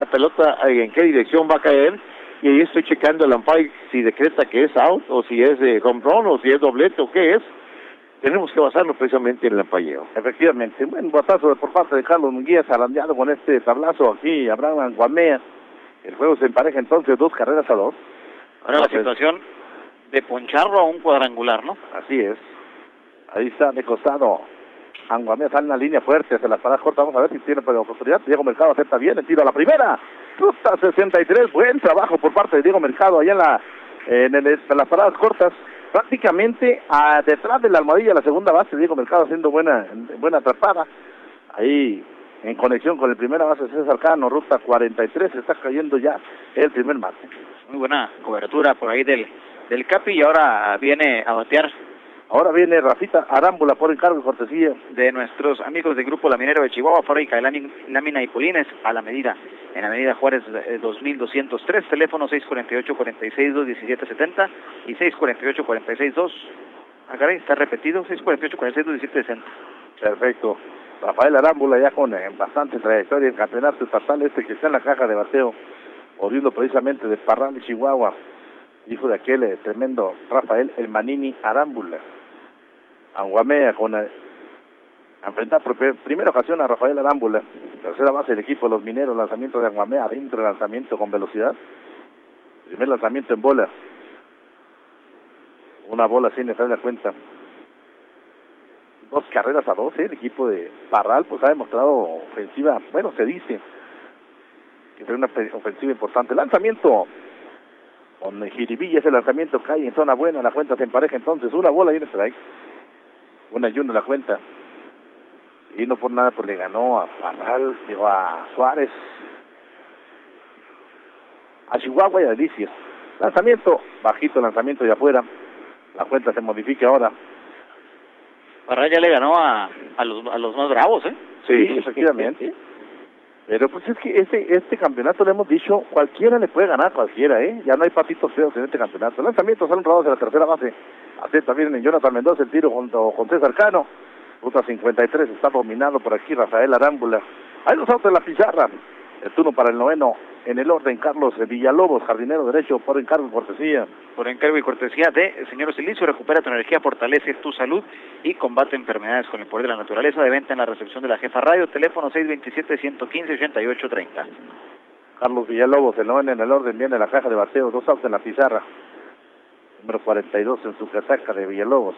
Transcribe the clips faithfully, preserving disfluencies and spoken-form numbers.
pelota en qué dirección va a caer, y ahí estoy checando el umpire si decreta que es out, o si es de home run, o si es doblete, o qué es. Tenemos que basarnos precisamente en el umpireo. Efectivamente, un buen botazo por parte de Carlos Munguía, zarandeado con este tablazo aquí, Abraham Anguamea. El juego se empareja entonces dos carreras a dos. Ahora la situación de poncharlo a un cuadrangular, ¿no? Así es. Ahí está de costado. Anguamea sale en la línea fuerte hacia las paradas cortas. Vamos a ver si tiene oportunidad. Diego Mercado acepta bien el tiro a la primera. Ruta sesenta y tres. Buen trabajo por parte de Diego Mercado allá en, la, en, el, en las paradas cortas. Prácticamente a, detrás de la almohadilla, la segunda base. Diego Mercado haciendo buena, buena atrapada. Ahí en conexión con el primera base César Cano. Ruta cuarenta y tres. Está cayendo ya el primer mate. Muy buena cobertura por ahí del, del Capi. Y ahora viene a batear. Ahora viene Rafita Arámbula por encargo y cortesía de nuestros amigos del Grupo Laminero de Chihuahua, fábrica de lámina y polines a la medida, en Avenida Juárez eh, dos mil doscientos tres, teléfono seis cuatro ocho, cuatro seis dos, uno siete siete cero y seis cuatro ocho, cuatro seis dos, ah, caray, está repetido, seis cuatro ocho, cuatro seis dos, uno siete siete cero. Perfecto. Rafael Arámbula ya con eh, bastante trayectoria en campeonato estatal, este que está en la caja de bateo, oriundo precisamente de Parral de Chihuahua, hijo de aquel eh, tremendo Rafael El Manini Arámbula. Anguamea con a, a enfrentar por primera ocasión a Rafael Arámbula, tercera base del equipo de los Mineros, lanzamiento de Anguamea, adentro lanzamiento con velocidad, primer lanzamiento en bola, una bola sin entrar en la cuenta, dos carreras a doce, el equipo de Parral pues ha demostrado ofensiva, bueno se dice que tiene una ofensiva importante, lanzamiento con Jiribilla, ese lanzamiento cae en zona buena, la cuenta se empareja entonces, una bola y un strike. Una y una la cuenta. Y no por nada, pues le ganó a Parral, digo a Suárez, a Chihuahua y a Delicias. Lanzamiento, bajito lanzamiento de afuera. La cuenta se modifica ahora. Parral ya le ganó a, a, los, a los más bravos, ¿eh? Sí, efectivamente. Pero pues es que este, este campeonato, le hemos dicho, cualquiera le puede ganar a cualquiera, ¿eh? Ya no hay patitos feos en este campeonato. Lanzamientos son honrados de la tercera base. Así también en Jonathan Mendoza el tiro junto con César Cano. Ruta cincuenta y tres está dominado por aquí Rafael Arámbula. Hay los autos en la pizarra. El turno para el noveno en el orden, Carlos Villalobos, jardinero derecho, por encargo y cortesía. Por encargo y cortesía de señor Silicio, recupera tu energía, fortalece tu salud y combate enfermedades con el poder de la naturaleza. De venta en la recepción de la Jefa Radio, teléfono seis dos siete, uno uno cinco, ocho ocho tres cero. Carlos Villalobos, el noveno en el orden, viene la caja de bateo, dos autos en la pizarra. Número cuarenta y dos en su casaca de Villalobos.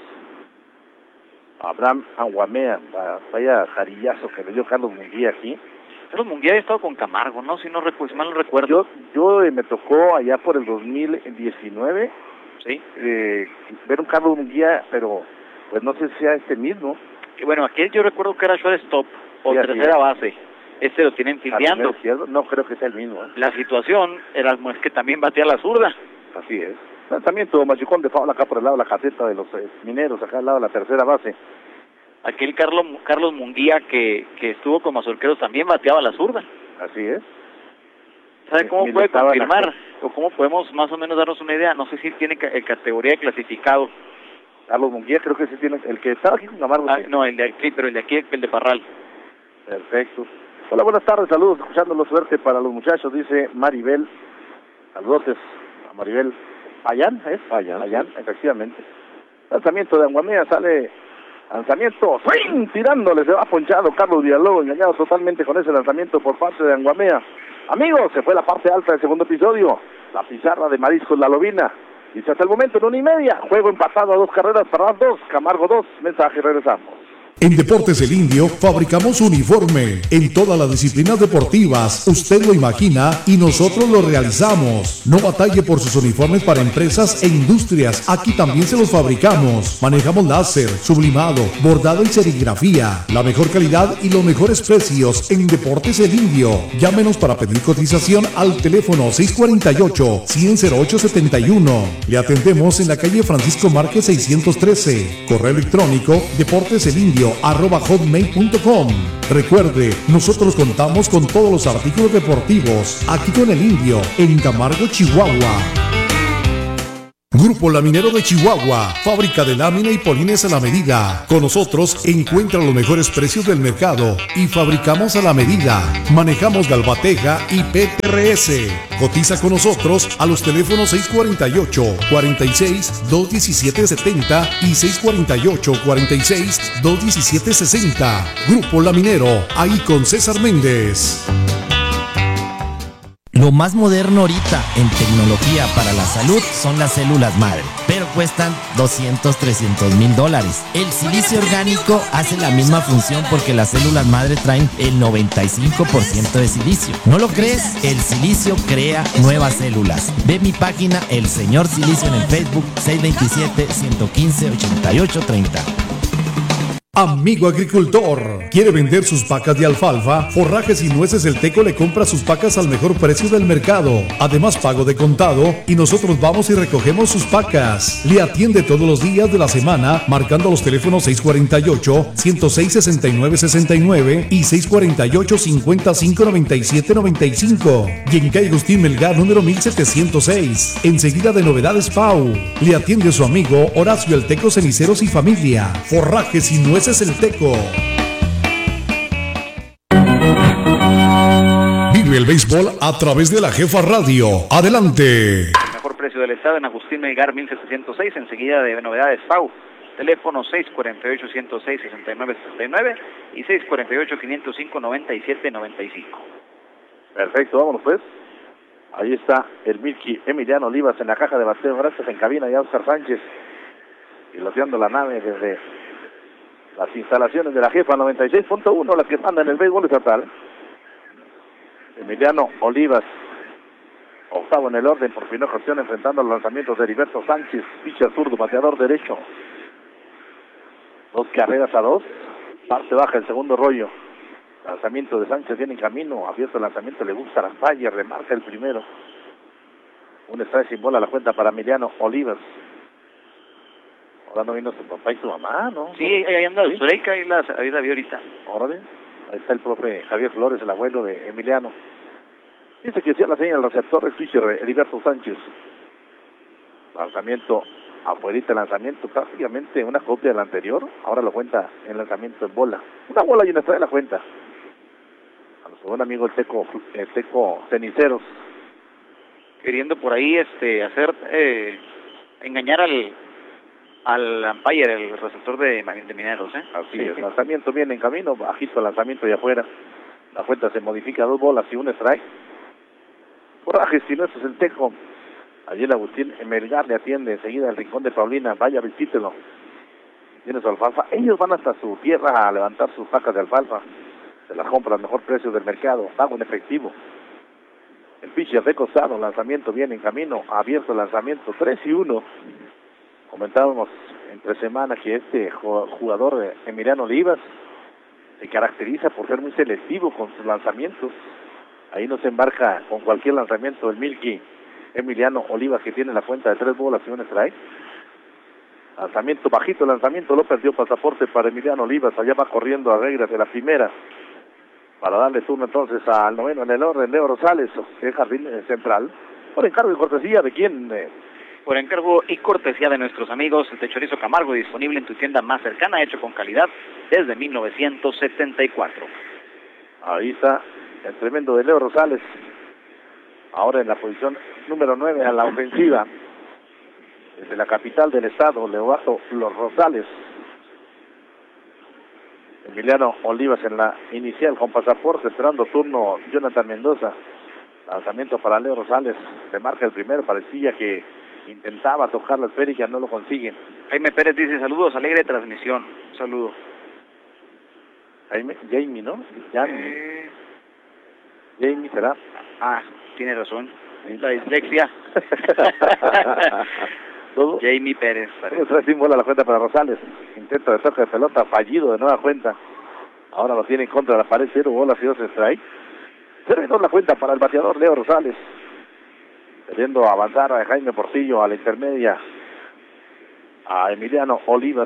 Abraham Anguamea, vaya jarillazo que le dio Carlos Munguía aquí. Carlos Munguía había estado con Camargo, ¿no? Si no recuerdo, si mal no recuerdo. Yo, yo eh, me tocó allá por el dos mil diecinueve, sí, eh, ver un Carlos Munguía, pero pues no sé si sea este mismo. Y bueno, aquel yo recuerdo que era shortstop o sí, tercera base. Este lo tienen fildeando. No creo que sea el mismo. ¿eh? La situación era es que también batía la zurda. Así es. Lanzamiento machucón de Paula acá por el lado de la caseta de los eh, Mineros, acá al lado de la tercera base. Aquel Carlos Carlos Munguía que, que estuvo con Mazorqueros también bateaba la zurda. Así es. ¿Sabe cómo puede confirmar o cómo podemos más o menos darnos una idea? No sé si tiene ca categoría de clasificado. Carlos Munguía creo que sí tiene, el que estaba aquí con Camargo. Ah, no, el de aquí, pero el de aquí, el de Parral. Perfecto. Hola, buenas tardes, saludos, escuchándolo, suerte para los muchachos, dice Maribel. Saludos a Maribel. Payán, ¿es? Payán, Payán, sí. Efectivamente. Lanzamiento de Anguamea, sale lanzamiento, ¡swing! Tirándole, se va ponchado Carlos Villalobos, engañado totalmente con ese lanzamiento por parte de Anguamea. Amigos, se fue la parte alta del segundo episodio, la pizarra de Mariscos La Lobina. Dice hasta el momento en una y media, juego empatado a dos carreras, Parral dos, Camargo dos, mensaje, regresamos. En Deportes El Indio fabricamos uniforme en todas las disciplinas deportivas. Usted lo imagina y nosotros lo realizamos. No batalle por sus uniformes para empresas e industrias. Aquí también se los fabricamos. Manejamos láser, sublimado, bordado y serigrafía. La mejor calidad y los mejores precios en Deportes El Indio. Llámenos para pedir cotización al teléfono seis cuatro ocho, cien, cero ocho siete uno. Le atendemos en la calle Francisco Márquez seiscientos trece. Correo electrónico deporteselindio arroba hotmail punto com. Recuerde, nosotros contamos con todos los artículos deportivos aquí con El Indio en Camargo, Chihuahua. Grupo Laminero de Chihuahua, fábrica de lámina y polines a la medida. Con nosotros encuentra los mejores precios del mercado y fabricamos a la medida. Manejamos Galvateja y P T R S. Cotiza con nosotros a los teléfonos seis cuarenta y ocho, cuarenta y seis, doscientos diecisiete setenta y seis cuarenta y ocho, cuarenta y seis, doscientos diecisiete sesenta. Grupo Laminero, ahí con César Méndez. Lo más moderno ahorita en tecnología para la salud son las células madre, pero cuestan doscientos, trescientos mil dólares. El silicio orgánico hace la misma función porque las células madre traen el noventa y cinco por ciento de silicio. ¿No lo crees? El silicio crea nuevas células. Ve mi página El Señor Silicio en el Facebook, seis dos siete, uno uno cinco, ocho ocho tres cero. Amigo agricultor, ¿quiere vender sus pacas de alfalfa? Forrajes y Nueces El Teco le compra sus pacas al mejor precio del mercado. Además, pago de contado y nosotros vamos y recogemos sus pacas. Le atiende todos los días de la semana marcando los teléfonos seis cuarenta y ocho, ciento seis, sesenta y nueve sesenta y nueve y seis cuarenta y ocho, cincuenta y cinco, noventa y siete noventa y cinco. Y en calle Agustín Melgar número mil setecientos seis, enseguida de Novedades Pau. Le atiende su amigo Horacio El Teco Ceniceros y Familia. Forrajes y Nueces es El Teco. Vive el béisbol a través de la Jefa Radio. Adelante. El mejor precio del estado en Agustín Melgar mil setecientos seis, enseguida de Novedades Pau. Teléfono seis cuarenta y ocho, ciento seis, sesenta y nueve sesenta y nueve y seis cuarenta y ocho, quinientos cinco, noventa y siete noventa y cinco. Perfecto, vámonos pues. Ahí está el Milky Emiliano Olivas en la caja de bateo. Gracias en cabina y a Oscar Sánchez piloteando la nave desde las instalaciones de la Jefa noventa y seis punto uno, las que mandan en el béisbol estatal. Emiliano Olivas, octavo en el orden por primera ocasión, enfrentando los lanzamientos de Heriberto Sánchez, pitcher zurdo, bateador derecho. Dos carreras a dos, parte baja el segundo rollo. Lanzamiento de Sánchez viene en camino, abierto el lanzamiento, le gusta la falla, remarca el primero. Un strike sin bola a la cuenta para Emiliano Olivas. Ahora no vino su papá y su mamá, ¿no? Sí, ahí anda el ¿Sí? Zureika, ahí la, ahí la vi ahorita. Órale, ahí está el profe Javier Flores, el abuelo de Emiliano. Dice que hacía la señal del receptor, el pitcher Heriberto Sánchez. Lanzamiento afuerita, lanzamiento prácticamente una copia del anterior. Ahora lo cuenta en lanzamiento en bola. Una bola y una estrella la cuenta. A nuestro buen amigo el Teco, el Teco Ceniceros. Queriendo por ahí este hacer, eh, engañar al... al umpire, el receptor de, de Mineros, ¿eh? Así sí, es, sí. Lanzamiento viene en camino, bajito el lanzamiento de afuera. La cuenta se modifica, dos bolas y un strike. Coraje, si no, eso es el Teco. Allí el Agustín Melgar le atiende enseguida el rincón de Paulina. Vaya, visítelo. Tiene su alfalfa. Ellos van hasta su tierra a levantar sus pacas de alfalfa. Se las compra al mejor precio del mercado. Pago en efectivo. El pitcher de costado, lanzamiento viene en camino. Abierto el lanzamiento, tres y uno. Comentábamos entre semana que este jugador Emiliano Olivas se caracteriza por ser muy selectivo con sus lanzamientos. Ahí no se embarca con cualquier lanzamiento el Milky Emiliano Olivas, que tiene la cuenta de tres bolas y un strike. Lanzamiento bajito, lanzamiento lo perdió, pasaporte para Emiliano Olivas. Allá va corriendo a reglas de la primera para darle turno entonces al noveno en el orden, Leo Rosales, el jardín central. Por encargo y cortesía de quién... Eh, Por encargo y cortesía de nuestros amigos, el Chorizo Camargo, disponible en tu tienda más cercana, hecho con calidad desde mil novecientos setenta y cuatro. Ahí está el tremendo de Leo Rosales. Ahora en la posición número nueve a la ofensiva. Desde la capital del estado, Leobardo Los Rosales. Emiliano Olivas en la inicial con pasaporte, esperando turno Jonathan Mendoza. Lanzamiento para Leo Rosales. Le marca el primero, parecía que intentaba tocar la esférica, no lo consiguen. Jaime Pérez dice saludos, alegre transmisión. Un saludo. Jaime, Jamie, ¿no? Jamie. Eh... Jamie será. Ah, tiene razón. La dislexia. ¿Todo? Jamie Pérez. Trae sin bola la cuenta para Rosales. Intento de toque de pelota fallido de nueva cuenta. Ahora lo tiene en contra de la pared, cero bolas y dos strike. Terminó la cuenta para el bateador Leo Rosales. Queriendo avanzar a Jaime Portillo a la intermedia. A Emiliano Olivas.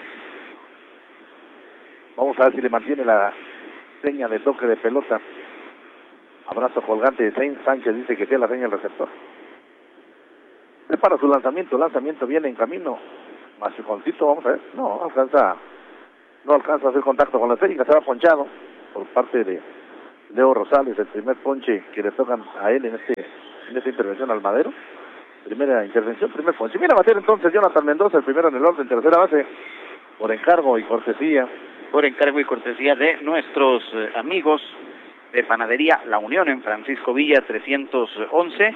Vamos a ver si le mantiene la seña de toque de pelota. Abrazo colgante de Saint Sánchez, dice que tiene la seña del receptor. Para su lanzamiento, lanzamiento viene en camino. Machuconcito, vamos a ver. No, alcanza, no alcanza a hacer contacto con la esférica, se va ponchado por parte de Leo Rosales, el primer ponche que le tocan a él en este en esta intervención al Madero. Primera intervención, primer ponche. Viene a bater entonces Jonathan Mendoza, el primero en el orden, tercera base, por encargo y cortesía. Por encargo y cortesía de nuestros eh, amigos de Panadería La Unión en Francisco Villa trescientos once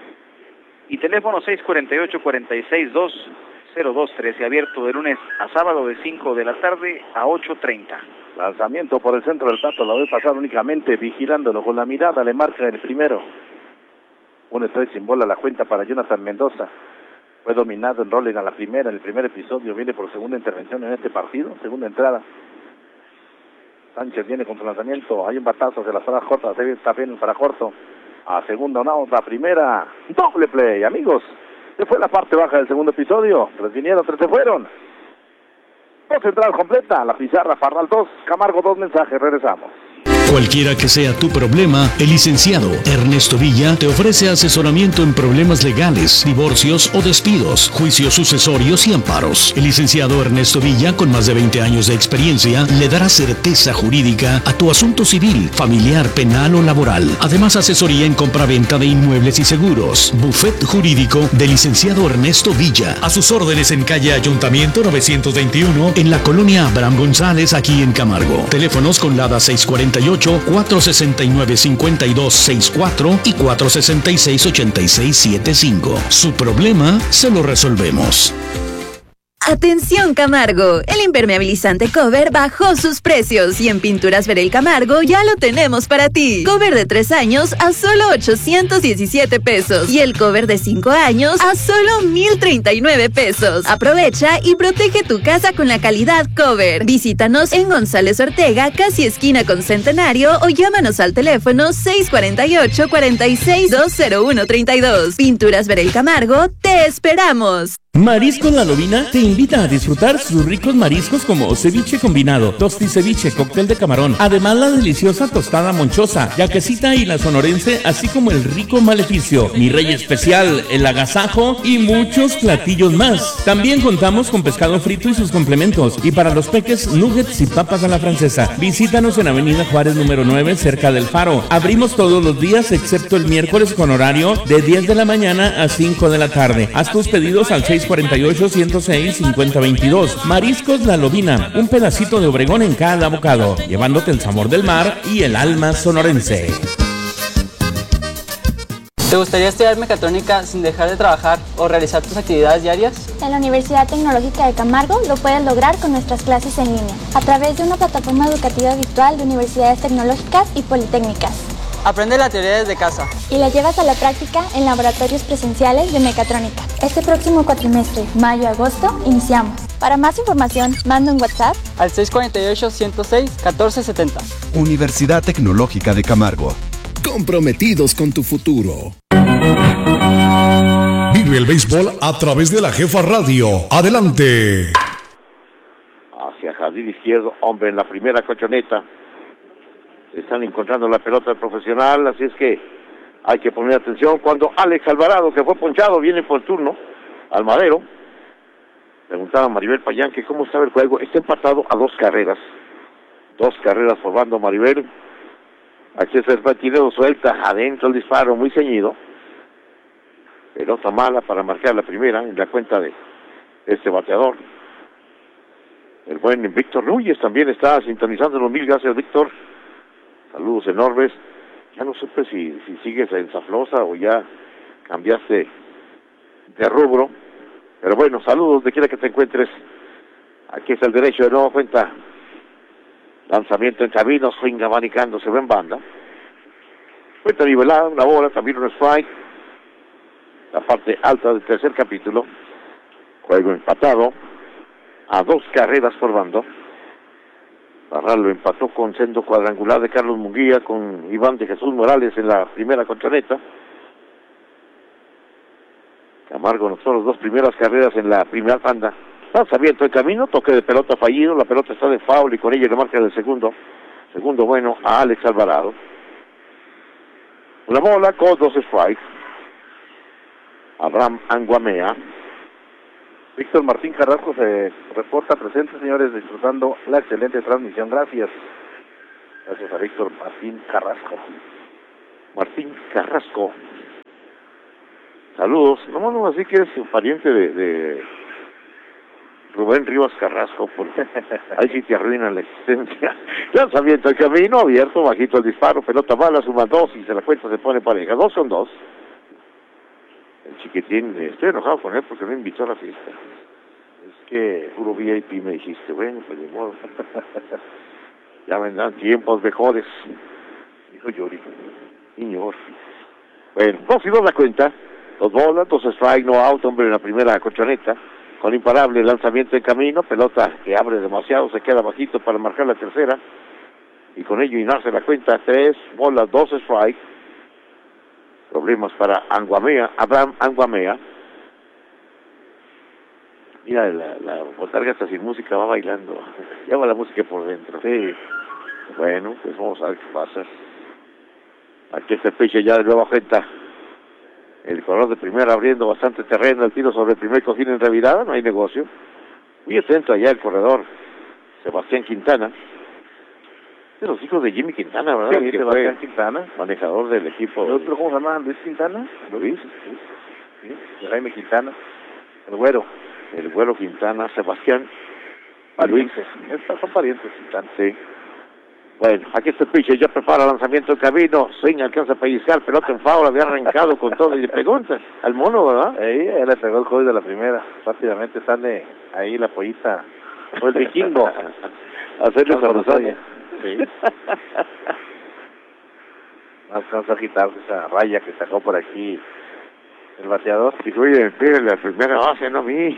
y teléfono seis cuarenta y ocho, cuarenta y seis, dos cero dos trece, abierto de lunes a sábado de cinco de la tarde a ocho treinta. Lanzamiento por el centro del plato, la voy a pasar únicamente vigilándolo con la mirada, le marca el primero. Un strike sin bola, la cuenta para Jonathan Mendoza. Fue dominado en rolling a la primera, en el primer episodio, viene por segunda intervención en este partido, segunda entrada. Sánchez viene con su lanzamiento, hay un batazo hacia las paradas cortas, está bien para corto. A segunda una, a primera, doble play, amigos. Se fue la parte baja del segundo episodio, tres vinieron, tres se fueron. Dos entradas completa, la pizarra, Parral dos, Camargo dos mensajes, regresamos. Cualquiera que sea tu problema, el licenciado Ernesto Villa te ofrece asesoramiento en problemas legales, divorcios o despidos, juicios sucesorios y amparos. El licenciado Ernesto Villa, con más de veinte años de experiencia, le dará certeza jurídica a tu asunto civil, familiar, penal o laboral. Además, asesoría en compraventa de inmuebles y seguros. Buffet jurídico del licenciado Ernesto Villa. A sus órdenes en calle Ayuntamiento novecientos veintiuno, en la colonia Abraham González, aquí en Camargo. Teléfonos con Lada seis cuarenta y ocho, cuatro sesenta y nueve, cincuenta y dos sesenta y cuatro y cuatro sesenta y seis, ochenta y seis setenta y cinco. Su problema se lo resolvemos. Atención Camargo, el impermeabilizante Cover bajó sus precios y en Pinturas Verel Camargo ya lo tenemos para ti. Cover de tres años a solo ochocientos diecisiete pesos y el cover de cinco años a solo mil treinta y nueve pesos. Aprovecha y protege tu casa con la calidad Cover. Visítanos en González Ortega, casi esquina con Centenario, o llámanos al teléfono seis cuarenta y ocho, cuarenta y seis, dos cero uno treinta y dos. Pinturas Verel Camargo, te esperamos. Mariscos La Lobina te invita a disfrutar sus ricos mariscos como ceviche combinado, tosti ceviche, cóctel de camarón, además la deliciosa tostada monchosa, yaquecita y la sonorense, así como el rico maleficio, mi rey especial, el agasajo y muchos platillos más. También contamos con pescado frito y sus complementos, y para los peques, nuggets y papas a la francesa. Visítanos en Avenida Juárez número nueve, cerca del Faro. Abrimos todos los días excepto el miércoles con horario de diez de la mañana a cinco de la tarde. Haz tus pedidos al seis cuarenta y ocho, ciento seis, cincuenta veintidós. Mariscos La Lobina, un pedacito de Obregón en cada bocado, llevándote el sabor del mar y el alma sonorense. ¿Te gustaría estudiar mecatrónica sin dejar de trabajar o realizar tus actividades diarias? En la Universidad Tecnológica de Camargo lo puedes lograr con nuestras clases en línea, a través de una plataforma educativa virtual de universidades tecnológicas y politécnicas. Aprende la teoría desde casa y la llevas a la práctica en laboratorios presenciales de mecatrónica. Este próximo cuatrimestre, mayo-agosto, iniciamos. Para más información, manda un WhatsApp al seis cuarenta y ocho, ciento seis, catorce setenta. Universidad Tecnológica de Camargo. Comprometidos con tu futuro. Vive el béisbol a través de la Jefa Radio. Adelante. Hacia jardín izquierdo, hombre en la primera colchoneta. Están encontrando la pelota profesional, así es que hay que poner atención. Cuando Alex Alvarado, que fue ponchado, viene por turno al Madero. Preguntaba a Maribel Payán que cómo estaba el juego. Está empatado a dos carreras. Dos carreras formando Maribel. Aquí es el retirado, suelta adentro el disparo, muy ceñido. Pelota mala para marcar la primera en la cuenta de este bateador. El buen Víctor Núñez también está sintonizándonos. Mil gracias, Víctor. Saludos enormes. Ya no supe si, si sigues en Zaflosa o ya cambiaste de rubro. Pero bueno, saludos donde quiera que te encuentres. Aquí está el derecho de nueva cuenta. Lanzamiento en camino, swing abanicando, se ve en banda. Cuenta nivelada, una bola, también un strike. La parte alta del tercer capítulo. Juego empatado a dos carreras por bando. Parral lo empató con sendo cuadrangular de Carlos Munguía, con Iván de Jesús Morales en la primera colchoneta. Camargo anotó las dos primeras carreras en la primera tanda. Lanzamiento en camino, toque de pelota fallido, la pelota está de foul y con ella le marca el segundo. Segundo bueno a Alex Alvarado. Una bola con dos strikes. Abraham Anguamea. Víctor Martín Carrasco se reporta presente, señores, disfrutando la excelente transmisión. Gracias. Gracias a Víctor Martín Carrasco. Martín Carrasco. Saludos. No, no, así que es un pariente de, de Rubén Rivas Carrasco, porque ahí sí te arruinan la existencia. Lanzamiento al camino, abierto, bajito el disparo, pelota bala, suma dos y se la cuenta se pone pareja. Dos son dos. El chiquitín, estoy enojado con él porque no invitó a la fiesta. Es que puro V I P me dijiste, bueno, pues de modo. Ya vendrán tiempos mejores. Dijo Yuri. Señor. Bueno, dos y dos la cuenta. Dos bolas, dos strike, no out, hombre en la primera colchoneta. Con imparable lanzamiento en camino, pelota que abre demasiado, se queda bajito para marcar la tercera. Y con ello inarse la cuenta, tres bolas, dos strike. Problemas para Anguamea, Abraham Anguamea. Mira, la, la botarga está sin música, va bailando. Lleva la música por dentro. Sí. Bueno, pues vamos a ver qué pasa. Aquí está el piche ya de nueva cuenta. El corredor de primera abriendo bastante terreno, el tiro sobre el primer cojín en revirada, no hay negocio. Muy atento allá el corredor, Sebastián Quintana. De los hijos de Jimmy Quintana, ¿verdad? Sí, que Sebastián fue Quintana. Manejador del equipo. ¿El otro cómo se llama? ¿Luis Quintana? Luis. Sí, sí. Jaime Quintana. El güero. El güero Quintana, Sebastián. Parientes. Estos son parientes Quintana. Sí. Bueno, aquí está el pitcher, ya prepara lanzamiento en camino, swing, alcanza a pellizcar, pelota en foul, había arrancado con todo y le preguntas al mono, ¿verdad? Ahí, él le pegó el juego de la primera, rápidamente sale ahí la pollita, o el vikingo, a hacerle esa sí. No alcanza a quitarse esa raya que sacó por aquí el bateador. Dijo, oye, pégale la primera base, no a mí.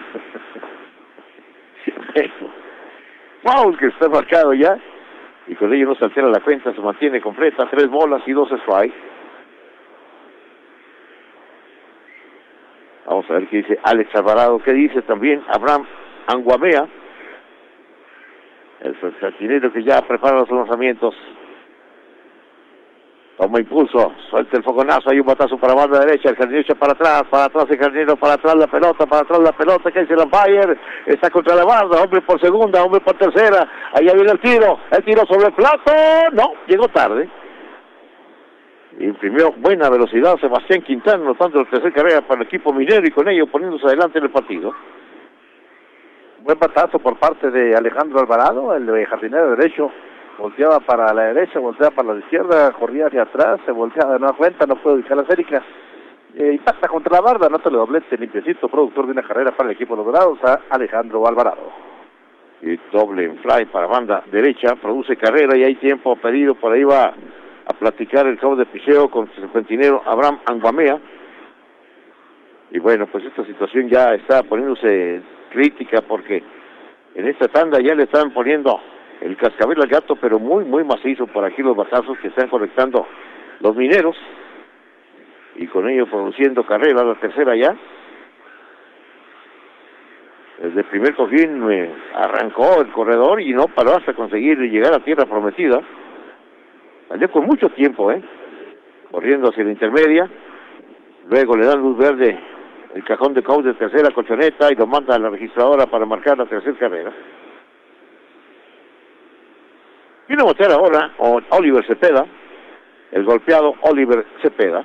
Wow, que está marcado ya. Y con ello no se altera la cuenta, se mantiene completa, tres bolas y dos strikes. Vamos a ver qué dice Alex Alvarado, qué dice también Abraham Anguamea, el jardinero que ya prepara los lanzamientos. Toma impulso, suelta el fogonazo, hay un batazo para banda derecha, el jardinero echa para atrás, para atrás el jardinero, para atrás la pelota, para atrás la pelota, que dice el umpire, está contra la barda, hombre por segunda, hombre por tercera, allá viene el tiro, el tiro sobre el plato, no, llegó tarde. Imprimió buena velocidad Sebastián Quintana, anotando la tercera carrera para el equipo minero y con ello poniéndose adelante en el partido. Buen batazo por parte de Alejandro Alvarado, el de jardinero derecho. Volteaba para la derecha, volteaba para la izquierda, corría hacia atrás, se volteaba de nueva cuenta, no puede ubicar la esférica. Eh, impacta contra la barda, anota el doblete limpiecito, productor de una carrera para el equipo de los Dorados, a Alejandro Alvarado. Y doble en fly para banda derecha, produce carrera y hay tiempo pedido, por ahí va a platicar el cabo de picheo con su serpentinero Abraham Anguamea. Y bueno, pues esta situación ya está poniéndose crítica porque en esta tanda ya le están poniendo el cascabel al gato, pero muy, muy macizo por aquí los batazos que están conectando los mineros. Y con ello produciendo carrera, la tercera ya. Desde el primer cojín eh, arrancó el corredor y no paró hasta conseguir llegar a tierra prometida. Salió con mucho tiempo, ¿eh? Corriendo hacia la intermedia. Luego le dan luz verde el cajón de coach de tercera colchoneta y lo manda a la registradora para marcar la tercera carrera. Viene a botear ahora Oliver Cepeda, el golpeado Oliver Cepeda.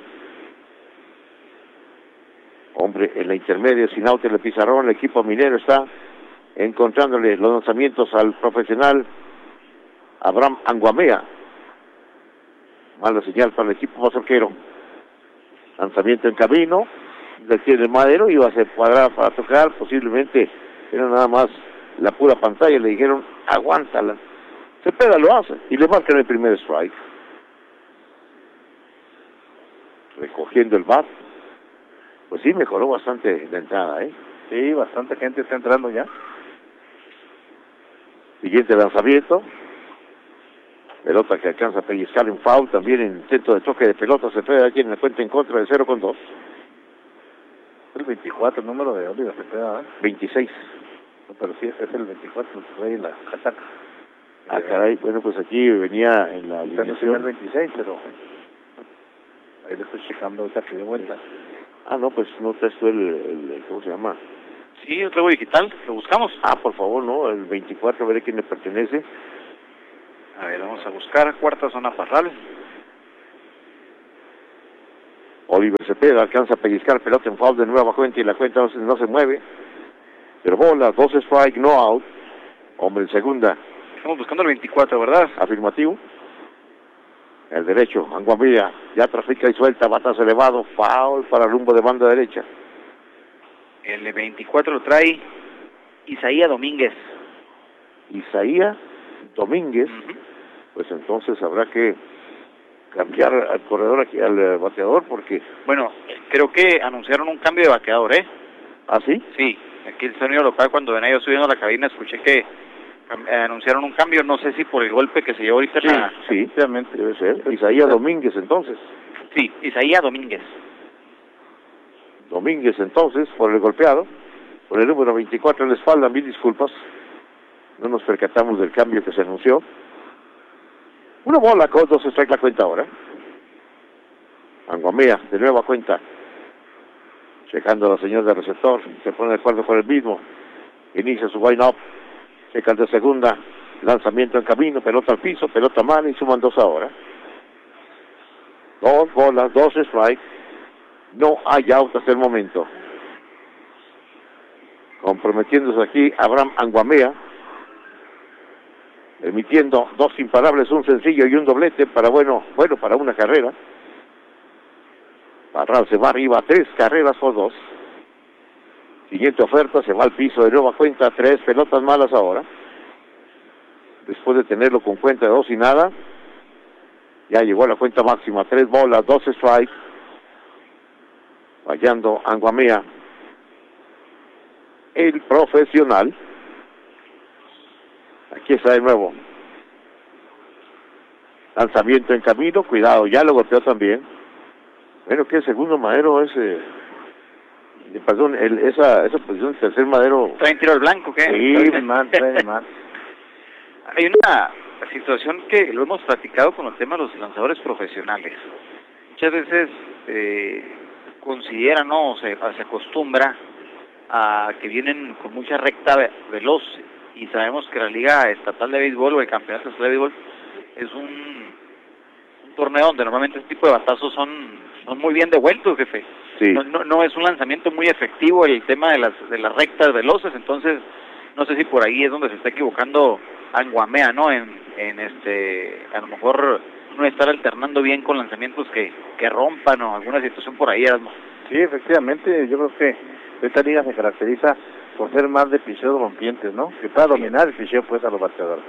Hombre, en la intermedia, sin auto en el pizarrón, el equipo minero está encontrándole los lanzamientos al profesional Abraham Anguamea. Mala señal para el equipo mazorquero. Lanzamiento en camino, detiene el madero, iba a ser cuadrado para tocar, posiblemente era nada más la pura pantalla, le dijeron, aguántala. Cepeda lo hace y le marcan el primer strike. Recogiendo el bat. Pues sí, mejoró bastante la entrada, ¿eh? Sí, bastante gente está entrando ya. Siguiente lanzamiento. Pelota que alcanza a pellizcar en foul, también en intento de toque de pelota, Cepeda aquí en la cuenta en contra de cero con dos. El veinticuatro, el número de Oliver Cepeda, ¿eh? veintiséis. No, pero sí, es el veinticuatro, el rey en la casaca. Ah, caray, bueno, pues aquí venía en la alineación. el veintiséis, pero ahí le estoy checando ahorita que de vuelta. Ah, no, pues no traes tú el, el, el, ¿cómo se llama? Sí, yo traigo digital, lo buscamos. Ah, por favor, no, el veinticuatro, veré quién le pertenece. A ver, vamos a buscar, cuarta zona parral. Oliver Cepeda alcanza a pellizcar pelota en foul de nueva cuenta y la cuenta no se, no se mueve. Pero bola, dos strike, no out. Hombre en segunda. Estamos buscando el veinticuatro, ¿verdad? Afirmativo. El derecho, Anguamía, ya trafica y suelta, batazo elevado, foul para rumbo de banda derecha. El veinticuatro lo trae Isaías Domínguez. Isaías Domínguez, uh-huh. Pues entonces habrá que cambiar al corredor aquí, al bateador, porque... Bueno, creo que anunciaron un cambio de bateador, ¿eh? ¿Ah, sí? Sí, aquí el sonido local, cuando venía yo subiendo a la cabina, escuché que eh, anunciaron un cambio, no sé si por el golpe que se llevó ahorita. Sí, la... sí, obviamente debe ser. Isaías Domínguez, entonces. Sí, Isaías Domínguez. Domínguez, entonces, por el golpeado, por el número veinticuatro en la espalda, mil disculpas. No nos percatamos del cambio que se anunció. Una bola con dos strike la cuenta ahora. Anguamea, de nueva cuenta. Checando a la señora del receptor. Se pone de acuerdo con el mismo. Inicia su wind up. Checa el de segunda. Lanzamiento en camino. Pelota al piso. Pelota mal. Y suman dos ahora. Dos bolas, dos strikes. No hay out hasta el momento. Comprometiéndose aquí Abraham Anguamea. Emitiendo dos imparables, un sencillo y un doblete para, bueno, bueno, para una carrera. Parral se va arriba, tres carreras por dos. Siguiente oferta, se va al piso de nueva cuenta, tres pelotas malas ahora. Después de tenerlo con cuenta de dos y nada, ya llegó a la cuenta máxima, tres bolas, dos strikes. Fallando Anguamea, el profesional. Aquí está de nuevo. Lanzamiento en camino, cuidado, ya lo golpeó también. Bueno, que el segundo madero es... Eh, perdón, el, esa esa posición de tercer madero... ¿Trae tiro al blanco, qué? Sí, de mal, trae de mal. Hay una situación que lo hemos platicado con el tema de los lanzadores profesionales. Muchas veces eh, considera, ¿no? O se, se acostumbra a que vienen con mucha recta veloz. Y sabemos que la Liga Estatal de Béisbol o el Campeonato Estatal de Béisbol es un, un torneo donde normalmente este tipo de batazos son, son muy bien devueltos, jefe. Sí. No, no, no es un lanzamiento muy efectivo el tema de las de las rectas veloces, entonces no sé si por ahí es donde se está equivocando Anguamea, ¿no? En, en este, a lo mejor no estar alternando bien con lanzamientos que, que rompan o alguna situación por ahí, Erasmo. Sí, efectivamente, yo creo que esta liga se caracteriza por ser más de picheos rompientes, ¿no? Que pueda dominar el picheo pues a los bateadores.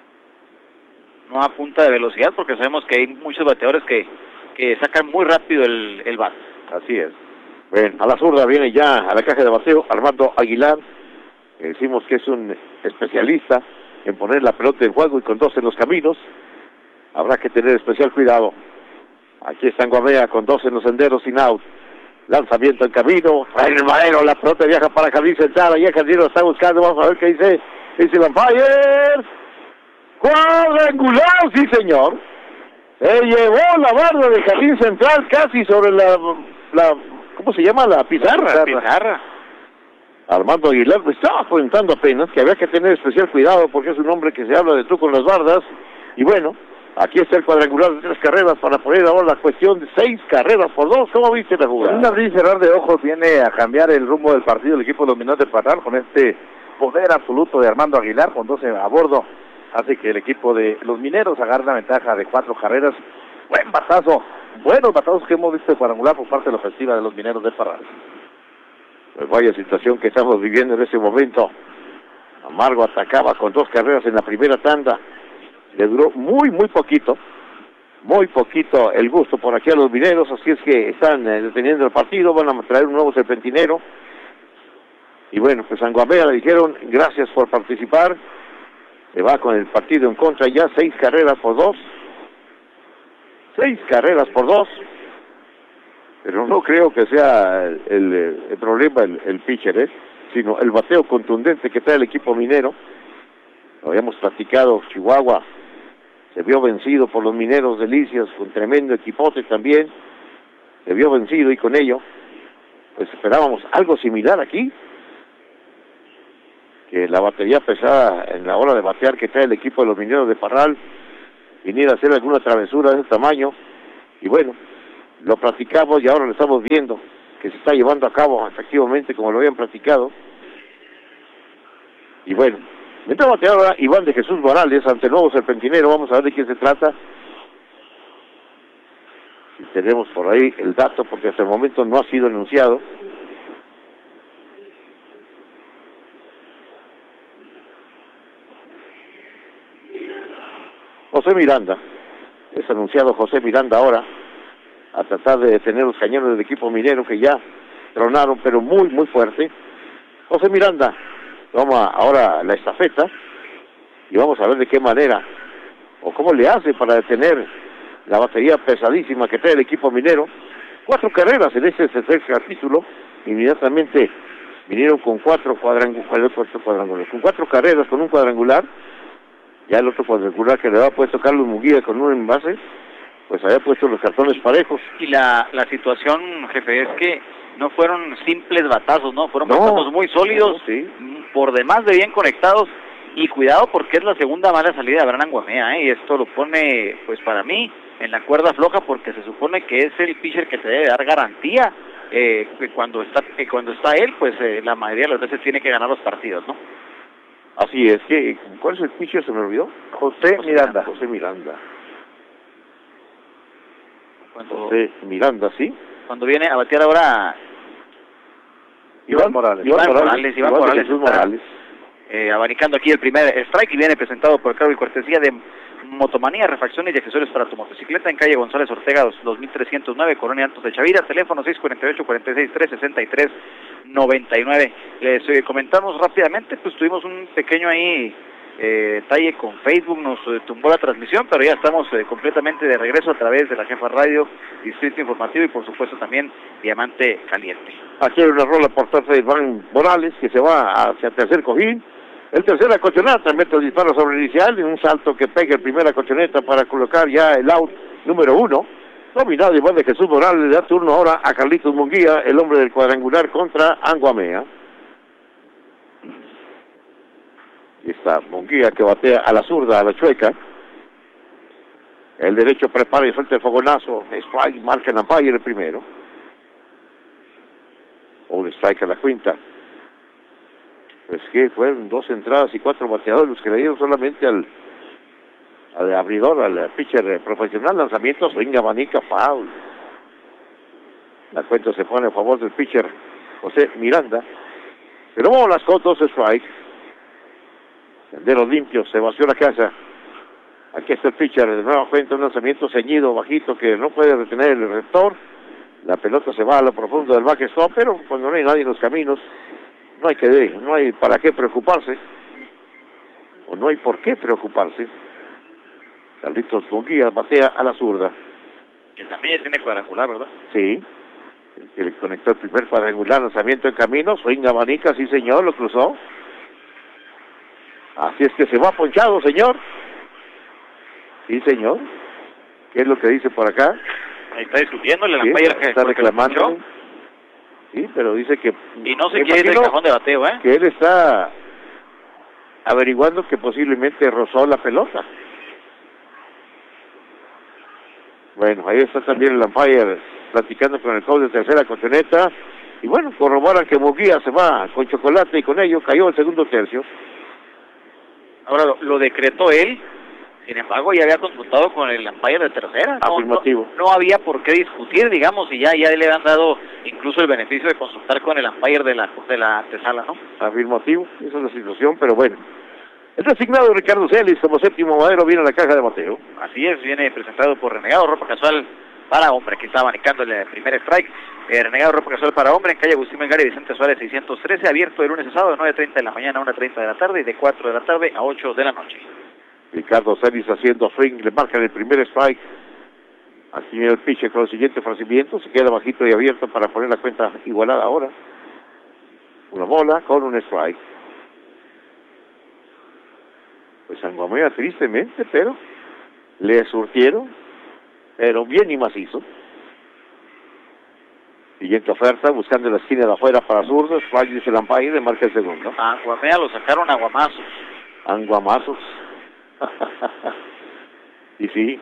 No a punta de velocidad, porque sabemos que hay muchos bateadores que, que sacan muy rápido el, el bat. Así es. Bueno, a la zurda viene ya a la caja de bateo Armando Aguilar. Decimos que es un especialista en poner la pelota en juego y con dos en los caminos. Habrá que tener especial cuidado. Aquí está Anguamea con dos en los senderos sin out. Lanzamiento en camino, en el madero, la pelota viaja para Jardín Central, ahí el jardín lo está buscando, vamos a ver qué dice, dice Lampire, cuadrangular, sí señor, se llevó la barra del Jardín Central casi sobre la, la ¿cómo se llama? La pizarra. La pizarra. Armando Aguilar me estaba comentando apenas que había que tener especial cuidado porque es un hombre que se habla de tú con las bardas, y bueno, aquí está el cuadrangular de tres carreras para poner ahora la cuestión de seis carreras por dos. ¿Cómo viste la jugada? En un abrir y cerrar de ojos viene a cambiar el rumbo del partido el equipo dominante de Parral con este poder absoluto de Armando Aguilar con doce a bordo. Hace que el equipo de los mineros agarre la ventaja de cuatro carreras. Buen batazo, buenos batazos que hemos visto de cuadrangular por parte de la ofensiva de los mineros de Parral. Pues vaya situación que estamos viviendo en ese momento. Amargo atacaba con dos carreras en la primera tanda. Le duró muy, muy poquito, muy poquito el gusto por aquí a los mineros, así es que están eh, deteniendo el partido, van a traer un nuevo serpentinero. Y bueno, pues a Anguamea le dijeron, gracias por participar, se va con el partido en contra ya, seis carreras por dos, seis carreras por dos, pero no creo que sea el, el, el problema el, el pitcher, ¿eh? Sino el bateo contundente que trae el equipo minero. Lo habíamos platicado, Chihuahua se vio vencido por los mineros de Licias, con tremendo equipote también, se vio vencido y con ello pues esperábamos algo similar aquí, que la batería pesada en la hora de batear que trae el equipo de los Mineros de Parral viniera a hacer alguna travesura de ese tamaño, y bueno, lo platicamos y ahora lo estamos viendo que se está llevando a cabo efectivamente como lo habían platicado. Y bueno, mientras batea ahora Iván de Jesús Morales ante el nuevo serpentinero. Vamos a ver de quién se trata. Si tenemos por ahí el dato, porque hasta el momento no ha sido anunciado. José Miranda, es anunciado José Miranda ahora, a tratar de detener los cañones del equipo minero que ya tronaron, pero muy, muy fuerte. José Miranda toma ahora la estafeta y vamos a ver de qué manera o cómo le hace para detener la batería pesadísima que trae el equipo minero. Cuatro carreras en este tercer capítulo, inmediatamente vinieron con cuatro cuadrangulares, con cuatro carreras con un cuadrangular. Ya el otro cuadrangular que le había puesto Carlos Munguía con un envase, pues había puesto los cartones parejos. Y la, la situación, jefe, es que no fueron simples batazos, ¿no? Fueron no, batazos muy sólidos, no, sí. por demás de bien conectados, y cuidado porque es la segunda mala salida de Abraham Guamea, ¿eh? Y esto lo pone, pues para mí, en la cuerda floja, porque se supone que es el pitcher que te debe dar garantía, eh, que cuando está que cuando está él, pues eh, la mayoría de las veces tiene que ganar los partidos, ¿no? Así es, que ¿cuál es el pitcher? Se me olvidó. José, José Miranda. José Miranda. Cuando, José Miranda, ¿sí? Cuando viene a batear ahora Iván Morales. Iván, Iván Morales, Iván, Iván Morales, Jesús Morales. Eh, abanicando aquí el primer strike, y viene presentado por cargo y cortesía de Motomanía, refacciones y accesorios para tu motocicleta en calle González Ortega dos mil trescientos nueve, Colonia Altos de Chavira, teléfono seis cuatro ocho, cuatro seis tres, seis tres nueve nueve. Les eh, comentamos rápidamente, pues tuvimos un pequeño ahí eh, detalle con Facebook, nos eh, tumbó la transmisión, pero ya estamos eh, completamente de regreso a través de la Jefa Radio, Distrito Informativo y por supuesto también Diamante Caliente. Aquí hay una rola por parte de Iván Morales que se va hacia el tercer cojín. El tercer acolchoneta mete el disparo sobre el inicial, en un salto que pega el primer acolchoneta para colocar ya el out número uno. Dominado Iván de Jesús Morales, le da turno ahora a Carlitos Munguía, el hombre del cuadrangular contra Anguamea. Y está Munguía que batea a la zurda, a la chueca. El derecho prepara y suelta el fogonazo. Strike, marca en umpire el primero. O un strike a la quinta. Pues que fueron dos entradas y cuatro bateadores los que le dieron solamente al, al abridor, al pitcher profesional. Lanzamiento, swing, abanica, foul. La cuenta se pone a favor del pitcher José Miranda. Pero vamos las con dos strikes. Senderos limpios, se vació la casa. Aquí está el pitcher, de nueva cuenta un lanzamiento ceñido, bajito, que no puede retener el receptor. La pelota se va a lo profundo del backstop, pero cuando no hay nadie en los caminos, no hay que no hay para qué preocuparse, o no hay por qué preocuparse. Carlitos Munguía batea a la zurda. Que también tiene cuadrangular, ¿verdad? Sí, el que le conectó el primer cuadrangular, lanzamiento en camino, swing abanica, sí señor, lo cruzó. Así es que se va ponchado, señor. Sí, señor. ¿Qué es lo que dice por acá? Ahí está discutiéndole la sí, umpire que está reclamando. Sí, pero dice que... Y no se quiere ir del cajón de bateo, ¿eh? Que él está averiguando que posiblemente rozó la pelota. Bueno, ahí está también el umpire platicando con el coach de tercera colchoneta. Y bueno, corroboran que Munguía se va con chocolate y con ello cayó el segundo tercio. Ahora lo, lo decretó él. Sin embargo, ya había consultado con el umpire de tercera. No, Afirmativo. No, no había por qué discutir, digamos, y ya, ya le han dado incluso el beneficio de consultar con el umpire de la, de la antesala, ¿no? Afirmativo, esa es la situación, pero bueno. El designado Ricardo Celis como séptimo madero viene a la caja de bateo. Así es, viene presentado por Renegado Ropa Casual para hombre, que está abanicando el primer strike. Eh, Renegado Ropa Casual para hombre en calle Agustín Melgar y Vicente Suárez seiscientos trece, abierto de lunes a sábado de nueve treinta de la mañana a una treinta de la tarde y de cuatro de la tarde a ocho de la noche. Ricardo Celis haciendo swing, le marcan el primer strike. Así viene el pitcher con el siguiente ofrecimiento, se queda bajito y abierto para poner la cuenta igualada ahora. Una bola con un strike. Pues Anguamea tristemente, pero le surtieron, pero bien y macizo. Siguiente oferta, buscando la esquina de afuera para zurdo. Strike, dice el umpire, le marca el segundo. Aguamea lo sacaron a guamazos. Anguamazos. Y sí.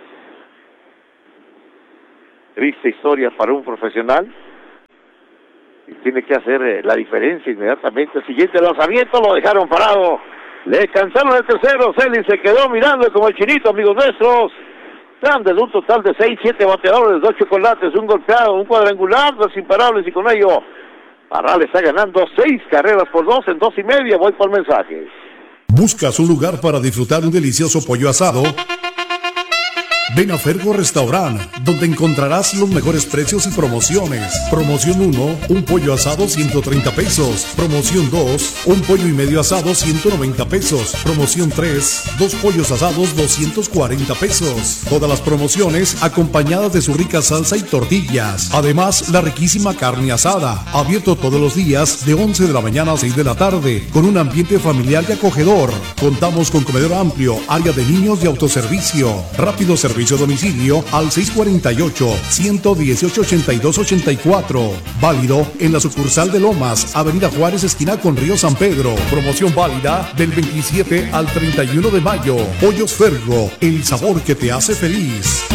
Triste historia para un profesional. Y tiene que hacer eh, la diferencia inmediatamente. El siguiente lanzamiento lo dejaron parado. Le cansaron el tercero. Selin se quedó mirando como el chinito, amigos nuestros. Grande de un total de seis, siete bateadores, dos chocolates, un golpeado, un cuadrangular, dos imparables, y con ello Parral está ganando seis carreras por dos en dos y media. Voy por mensajes. ¿Buscas un lugar para disfrutar un delicioso pollo asado? Ven a Fergo Restaurant, donde encontrarás los mejores precios y promociones. Promoción uno, un pollo asado ciento treinta pesos. Promoción dos, un pollo y medio asado ciento noventa pesos. Promoción tres, dos pollos asados doscientos cuarenta pesos. Todas las promociones acompañadas de su rica salsa y tortillas. Además, la riquísima carne asada. Abierto todos los días de once de la mañana a seis de la tarde, con un ambiente familiar y acogedor. Contamos con comedor amplio, área de niños y autoservicio. Rápido servicio Servicio a domicilio al seis cuatro ocho, uno uno ocho, ocho dos ocho cuatro. Válido en la sucursal de Lomas, Avenida Juárez, esquina con Río San Pedro. Promoción válida del veintisiete al treinta y uno de mayo. Pollos Fergo, el sabor que te hace feliz.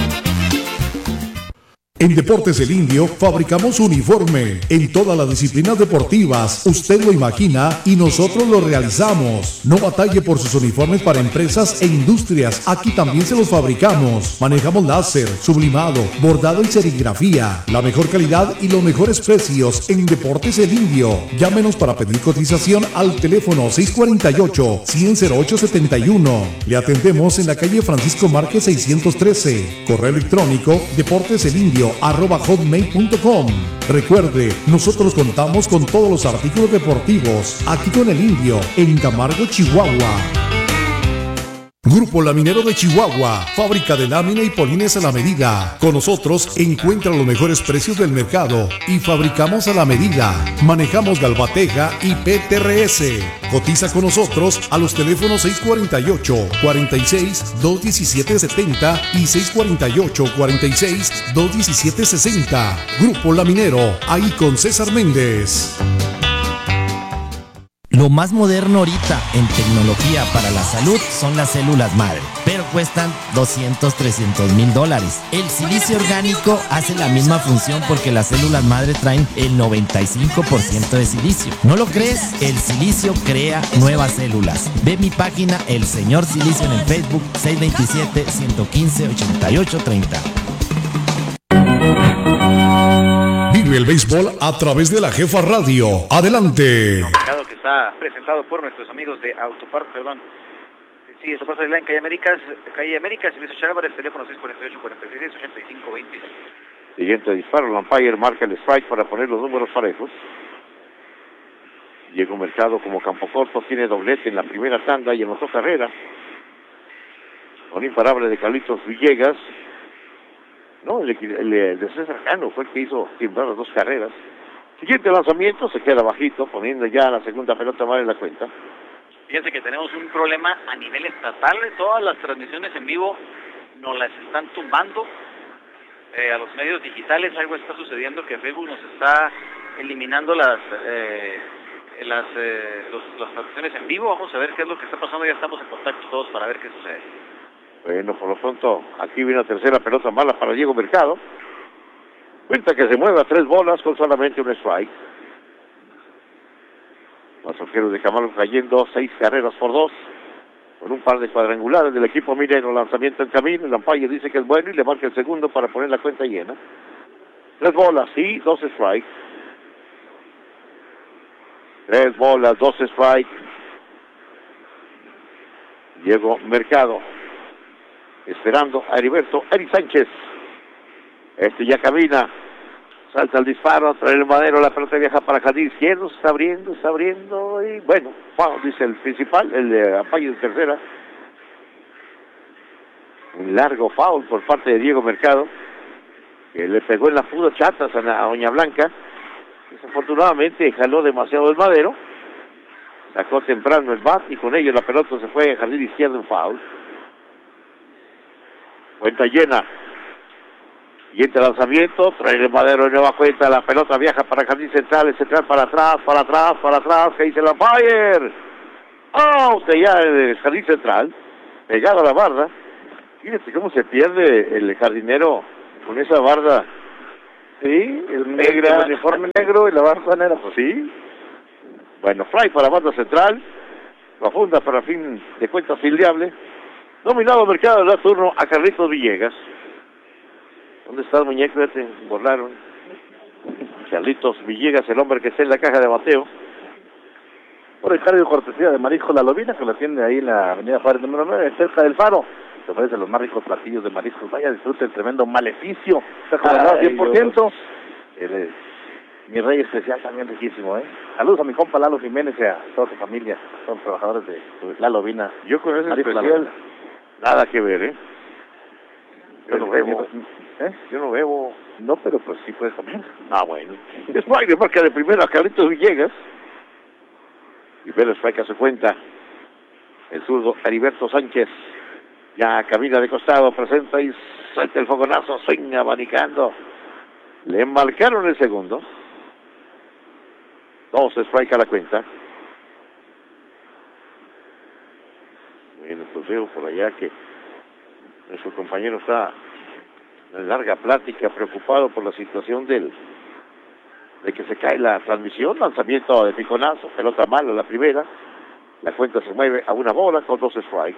En Deportes El Indio fabricamos uniforme en todas las disciplinas deportivas. Usted lo imagina y nosotros lo realizamos. No batalle por sus uniformes para empresas e industrias. Aquí también se los fabricamos. Manejamos láser, sublimado, bordado y serigrafía. La mejor calidad y los mejores precios en Deportes El Indio. Llámenos para pedir cotización al teléfono seis cuatro ocho, cien cero ocho setenta y uno. Le atendemos en la calle Francisco Márquez seiscientos trece. Correo electrónico deporteselindio arroba hotmail punto com. Recuerde, nosotros contamos con todos los artículos deportivos aquí con El Indio en Camargo, Chihuahua. Grupo Laminero de Chihuahua, fábrica de lámina y polines a la medida. Con nosotros encuentra los mejores precios del mercado y fabricamos a la medida. Manejamos galvateja y P T R S. Cotiza con nosotros a los teléfonos seis cuatro ocho, cuarenta y seis, dos diecisiete setenta y seis cuatro ocho, cuarenta y seis, dos diecisiete sesenta. Grupo Laminero, ahí con César Méndez. Lo más moderno ahorita en tecnología para la salud son las células madre, pero cuestan doscientos, trescientos mil dólares. El silicio orgánico hace la misma función porque las células madre traen el noventa y cinco por ciento de silicio. ¿No lo crees? El silicio crea nuevas células. Ve mi página El Señor Silicio en el Facebook, seis dos siete, uno uno cinco, ocho ocho tres cero. Vive el béisbol a través de la Jefa Radio. Adelante. Que está presentado por nuestros amigos de Autopart, perdón. Sí, esto pasa en calle Américas, calle Américas, Luis Chávez, teléfono seis cuatro ocho, cuarenta y seis, ochenta y cinco veinte. Siguiente disparo, el umpire marca el strike para poner los números parejos. Diego Mercado como campo corto, tiene doblete en la primera tanda y anotó carrera. Un imparable de Carlitos Villegas. No, el, el, el de César Cano fue el que hizo timbrar las dos carreras. Siguiente lanzamiento, se queda bajito, poniendo ya la segunda pelota mal en la cuenta. Fíjense que tenemos un problema a nivel estatal. Todas las transmisiones en vivo nos las están tumbando. Eh, a los medios digitales algo está sucediendo, que Facebook nos está eliminando las eh, las, eh, los, las transmisiones en vivo. Vamos a ver qué es lo que está pasando. Ya estamos en contacto todos para ver qué sucede. Bueno, por lo pronto, aquí viene la tercera pelota mala para Diego Mercado. Cuenta que se mueve a tres bolas con solamente un strike. Pasajeros de Camargo cayendo seis carreras por dos. Con un par de cuadrangulares del equipo minero. Lanzamiento en camino. El umpire dice que es bueno y le marca el segundo para poner la cuenta llena. Tres bolas, sí, dos strikes. Tres bolas, dos strikes. Diego Mercado. Esperando a Heriberto Eri Sánchez. Este ya camina, salta el disparo, trae el madero, la pelota viaja para jardín izquierdo, se está abriendo, está abriendo y bueno, foul, dice el principal, el de Apayo de tercera. Un largo foul por parte de Diego Mercado, que le pegó en las puras chatas a, a Doña Blanca. Desafortunadamente jaló demasiado el madero, sacó temprano el bat y con ello la pelota se fue a jardín izquierdo en foul. Cuenta llena. Siguiente lanzamiento, trae el Madero de nueva cuenta, la pelota viaja para Jardín Central, el central para atrás, para atrás, para atrás, que dice la Fire. Out ya el Jardín Central, pegado a la barda. Fíjate cómo se pierde el jardinero con esa barda. Sí, el, negra, el uniforme negro y la barda negra, pues sí. Bueno, fly para barda central, profunda para fin de cuentas filiable. Dominado mercado, da turno a Carlitos Villegas. ¿Dónde está el muñeco? Te borraron. Carlitos Villegas, el hombre que está en la caja de bateo. Por el cargo cortesía de Marisco La Lobina, que lo atiende ahí en la avenida Juárez número nueve, cerca del Faro. Se ofrece los más ricos platillos de mariscos. Vaya, disfrute el tremendo maleficio. Está condenado cien por ciento. El, mi rey especial también riquísimo, ¿eh? Saludos a mi compa Lalo Jiménez y a toda su familia. Son trabajadores de La Lobina. Yo con ese Marisco especial, nada que ver, ¿eh? Yo no bebo. ¿Eh? Yo no bebo. No, pero pues sí puedes comer. Ah, bueno. Strike de marca de primera, Carlitos Villegas. Y Pérez Strike a su cuenta. El zurdo Heriberto Sánchez. Ya camina de costado, presenta y suelta el fogonazo, swing abanicando. Le marcaron el segundo. Dos strike a la cuenta. Bueno, pues veo por allá que nuestro compañero está en larga plática, preocupado por la situación del de que se cae la transmisión. Lanzamiento de piconazo, pelota mala la primera. La cuenta se mueve a una bola con dos strikes.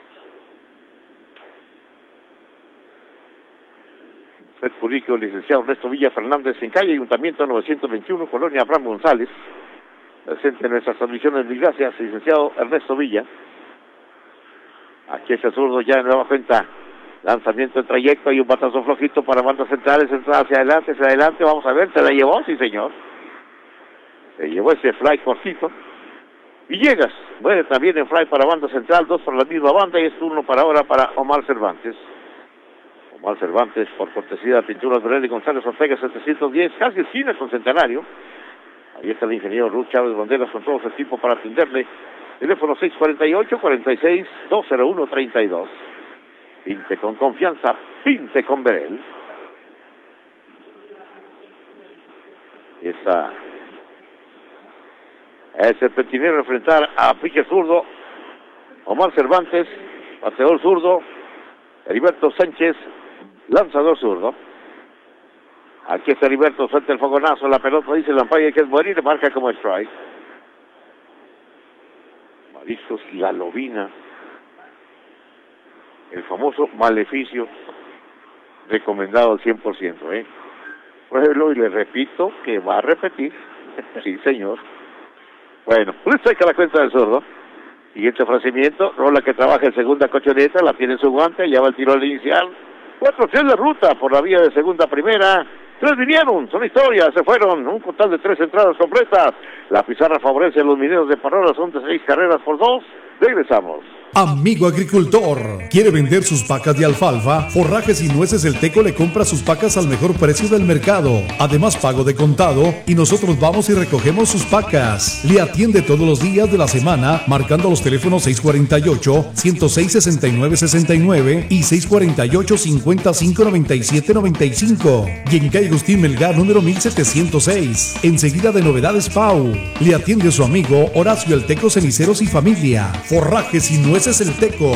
Fred Purico, licenciado Ernesto Villa Fernández, en calle Ayuntamiento novecientos veintiuno, Colonia Abraham González. Presente en nuestras transmisiones, mil gracias, licenciado Ernesto Villa. Aquí es el zurdo ya de nueva cuenta. Lanzamiento en trayecto y un batazo flojito para bandas centrales, entrada hacia adelante, hacia adelante, vamos a ver, se la llevó, sí señor. Se llevó ese fly cortito. Villegas, muere también en fly para banda central, dos por la misma banda y es turno para ahora para Omar Cervantes. Omar Cervantes, por cortesía de Pinturas Verel y González Ortega, setecientos diez, casi esquina con Centenario. Ahí está el ingeniero Ruth Chávez Banderas con todo su equipo para atenderle. Teléfono seis cuatro ocho, cuatro seis, dos cero uno, tres dos. Pinte con confianza, pinte con Verel. Esa es el petinero enfrentar a pique zurdo. Omar Cervantes, bateador zurdo. Heriberto Sánchez, lanzador zurdo. Aquí está Heriberto, suelta el fogonazo, la pelota dice Lampaya que es buena y le marca como strike. Mariscos La Lobina, el famoso maleficio, recomendado al cien por ciento, ¿eh? Pruébelo y le repito que va a repetir. Sí, señor. Bueno, pues saca la cuenta del zurdo. Siguiente ofrecimiento, rola que trabaja en segunda colchoneta, la tiene en su guante, lleva el tiro al inicial. Cuatro opciones de ruta por la vía de segunda a primera. Tres vinieron, son historias, se fueron. Un total de tres entradas completas. La pizarra favorece a los mineros de Parora, son de seis carreras por dos. Regresamos. Amigo agricultor, ¿quiere vender sus vacas de alfalfa? Forrajes y Nueces El Teco le compra sus vacas al mejor precio del mercado. Además, pago de contado y nosotros vamos y recogemos sus vacas. Le atiende todos los días de la semana, marcando los teléfonos seis cuatro ocho, uno cero seis, seis nueve seis nueve y seis cuatro ocho, cinco cinco, nueve siete nueve cinco. Y en calle Agustín Melgar, número mil setecientos seis. Enseguida de Novedades Pau. Le atiende su amigo Horacio El Teco Ceniceros y familia. Forrajes y Nueces El Teco.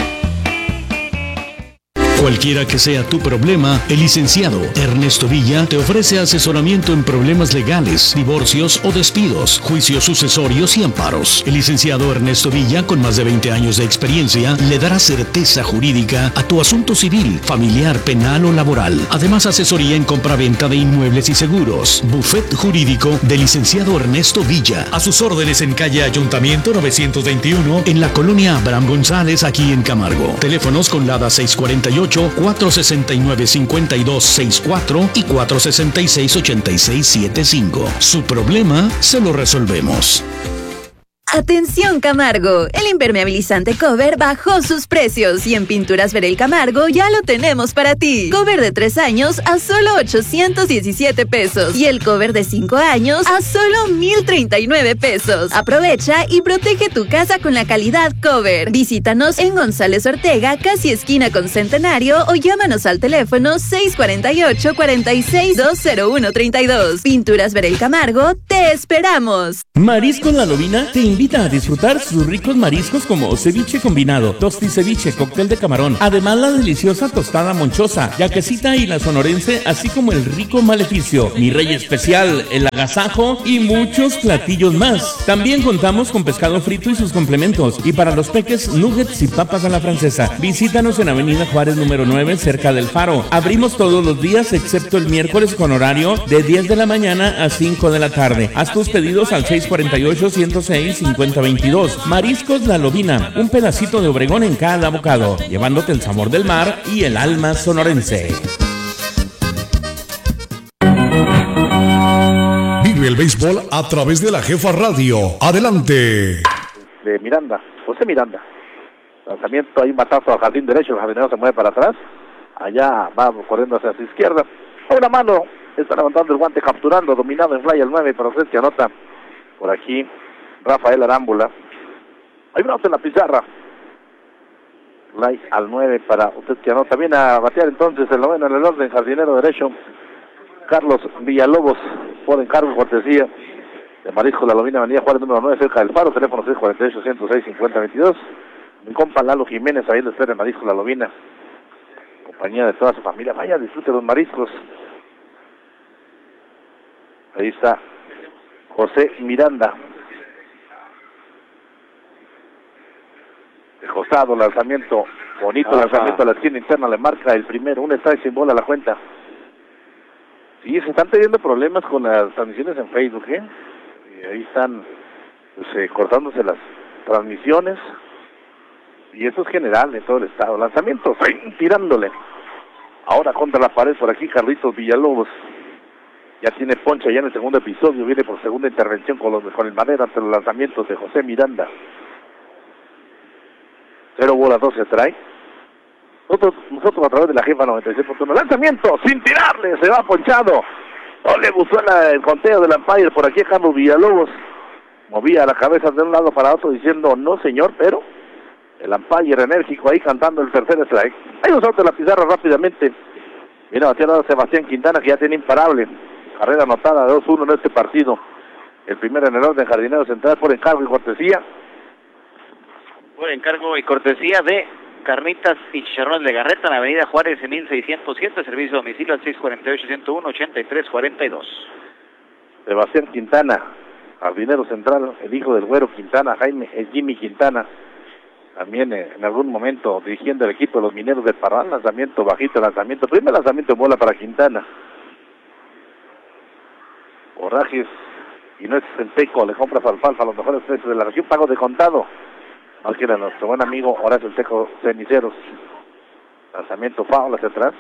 Cualquiera que sea tu problema, el licenciado Ernesto Villa te ofrece asesoramiento en problemas legales, divorcios o despidos, juicios sucesorios y amparos. El licenciado Ernesto Villa, con más de veinte años de experiencia, le dará certeza jurídica a tu asunto civil, familiar, penal o laboral. Además, asesoría en compra-venta de inmuebles y seguros. Buffet jurídico del licenciado Ernesto Villa. A sus órdenes en calle Ayuntamiento novecientos veintiuno, en la colonia Abraham González, aquí en Camargo. Teléfonos con LADA seis cuatro ocho, cuatro seis nueve, cinco dos seis cuatro y cuatro seis seis, ocho seis siete cinco. Su problema se lo resolvemos. Atención Camargo, el impermeabilizante Cover bajó sus precios y en Pinturas Verel Camargo ya lo tenemos para ti. Cover de tres años a solo ochocientos diecisiete pesos y el cover de cinco años a solo mil treinta y nueve pesos. Aprovecha y protege tu casa con la calidad Cover. Visítanos en González Ortega, casi esquina con Centenario, o llámanos al teléfono seis cuatro ocho, cuatro seis, dos cero uno tres dos. Pinturas Verel Camargo, te esperamos. Mariscos La Lobina te invita a disfrutar sus ricos mariscos como ceviche combinado, tosti ceviche, cóctel de camarón, además la deliciosa tostada monchosa, yaquecita y la sonorense, así como el rico maleficio, mi rey especial, el agasajo y muchos platillos más. También contamos con pescado frito y sus complementos, y para los peques, nuggets y papas a la francesa. Visítanos en Avenida Juárez número nueve, cerca del Faro. Abrimos todos los días excepto el miércoles con horario de diez de la mañana a cinco de la tarde. Haz tus pedidos al seis cuatro ocho, ciento seis, cincuenta veintidós. Mariscos La Lobina, un pedacito de Obregón en cada bocado, llevándote el sabor del mar y el alma sonorense. Vive el béisbol a través de la Jefa Radio. Adelante. De Miranda, José Miranda. Lanzamiento, hay un batazo al jardín derecho, el jardinero se mueve para atrás. Allá va corriendo hacia su izquierda. A una mano, está levantando el guante, capturando, dominado en fly al nueve para usted que anota. Por aquí, Rafael Arámbula. Hay un auto en la pizarra. Fly al nueve para usted que anota. Viene a batear entonces el noveno en el orden, jardinero derecho, Carlos Villalobos, por encargo y cortesía de Mariscos La Lobina, Avenida Juárez número nueve, cerca del Faro, teléfono seis cuatro ocho, ciento seis, cincuenta veintidós. Mi compa Lalo Jiménez, ahí le espera en Mariscos La Lobina, compañía de toda su familia. Vaya, disfrute los mariscos. Ahí está José Miranda. De costado, lanzamiento bonito, Ajá. lanzamiento a la esquina interna, le marca el primero, un strike sin bola a la cuenta. Sí, se están teniendo problemas con las transmisiones en Facebook, ¿eh? Y ahí están pues, eh, cortándose las transmisiones. Y eso es general en todo el estado. Lanzamiento, tirándole. Ahora contra la pared por aquí, Carlitos Villalobos. Ya tiene poncha ya en el segundo episodio. Viene por segunda intervención con, los, con el Madera ante los lanzamientos de José Miranda. Cero bola, dos se trae. Nosotros, nosotros a través de la Jefa noventa y seis punto uno. Lanzamiento, sin tirarle, se va ponchado. No le gustó la, el conteo del umpire. Por aquí Carlos Villalobos movía la cabeza de un lado para otro diciendo no señor, pero el umpire enérgico ahí cantando el tercer strike. Hay dos autos en la pizarra rápidamente. Viene a batear a Sebastián Quintana, que ya tiene imparable. Carrera anotada de dos uno en este partido. El primero en el orden, jardinero central por encargo y cortesía. Por encargo y cortesía de Carnitas y Chicharrones de Garreta en la Avenida Juárez mil seiscientos siete, servicio a domicilio al seis cuatro ocho, ciento uno, ochenta y tres cuarenta y dos. Sebastián Quintana, jardinero central, el hijo del güero Quintana, Jaime, el Jimmy Quintana, también eh, en algún momento dirigiendo el equipo de los Mineros de Parral. Lanzamiento bajito, lanzamiento, primer lanzamiento de bola para Quintana. Borrajes, y no es el Teco, le compras alfalfa a los mejores precios de la región, pago de contado. Más que era nuestro buen amigo Horacio el Teco Ceniceros. Lanzamiento foul hacia atrás.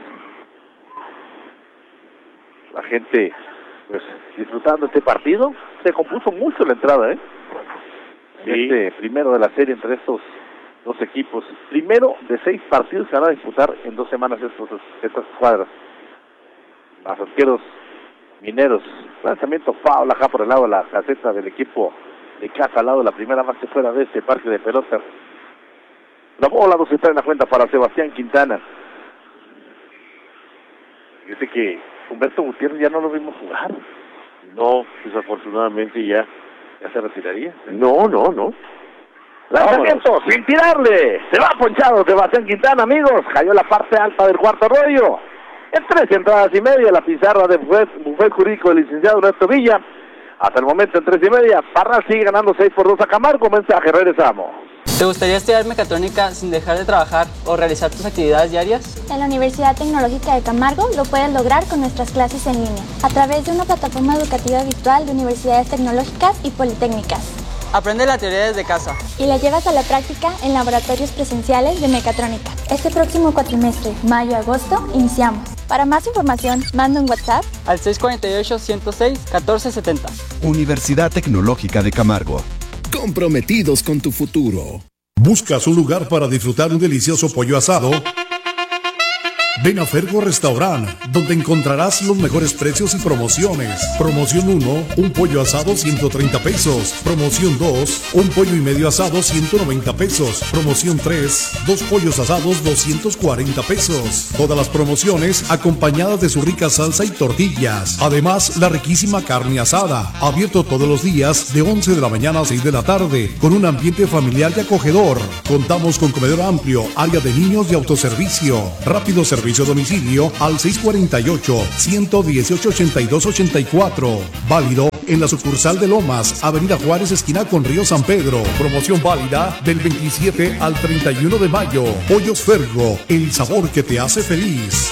La gente, pues, disfrutando este partido. Se compuso mucho la entrada, ¿eh? Sí. Este primero de la serie entre estos dos equipos. Primero de seis partidos que van a disputar en dos semanas estos, estas cuadras. Los arqueros Mineros. Lanzamiento foul acá por el lado de la caseta del equipo de casa, al lado de la primera base fuera de este parque de pelota. La bola no se trae en la cuenta para Sebastián Quintana. Dice que Humberto Gutiérrez ya no lo vimos jugar. No, desafortunadamente ya, ya se retiraría. No, no, no. Lanzamiento sin tirarle. Se va ponchado Sebastián Quintana, amigos. Cayó la parte alta del cuarto rollo. En tres entradas y media, la pizarra de Bufet Jurídico del licenciado Ernesto Villa. Hasta el momento en tres y media, Parral sigue ganando seis por dos a Camargo. Mensaje, regresamos. ¿Te gustaría estudiar mecatrónica sin dejar de trabajar o realizar tus actividades diarias? En la Universidad Tecnológica de Camargo lo puedes lograr con nuestras clases en línea, a través de una plataforma educativa virtual de universidades tecnológicas y politécnicas. Aprende la teoría desde casa y la llevas a la práctica en laboratorios presenciales de mecatrónica. Este próximo cuatrimestre, mayo-agosto, iniciamos. Para más información, manda un WhatsApp al seis cuatro ocho, ciento seis, catorce setenta. Universidad Tecnológica de Camargo. comprometidos con tu futuro. ¿Buscas un lugar para disfrutar un delicioso pollo asado? Ven a Fergo Restaurant, donde encontrarás los mejores precios y promociones. Promoción uno, un pollo asado ciento treinta pesos. Promoción dos, un pollo y medio asado ciento noventa pesos. Promoción tres, dos pollos asados doscientos cuarenta pesos. Todas las promociones acompañadas de su rica salsa y tortillas. Además, la riquísima carne asada. Abierto todos los días de once de la mañana a seis de la tarde, con un ambiente familiar y acogedor. Contamos con comedor amplio, área de niños y autoservicio. Rápido servicio a domicilio al seis cuatro ocho, uno uno ocho, ocho dos ocho cuatro. Válido en la sucursal de Lomas, Avenida Juárez, esquina con Río San Pedro. Promoción válida del veintisiete al treinta y uno de mayo. Pollos Fergo, el sabor que te hace feliz.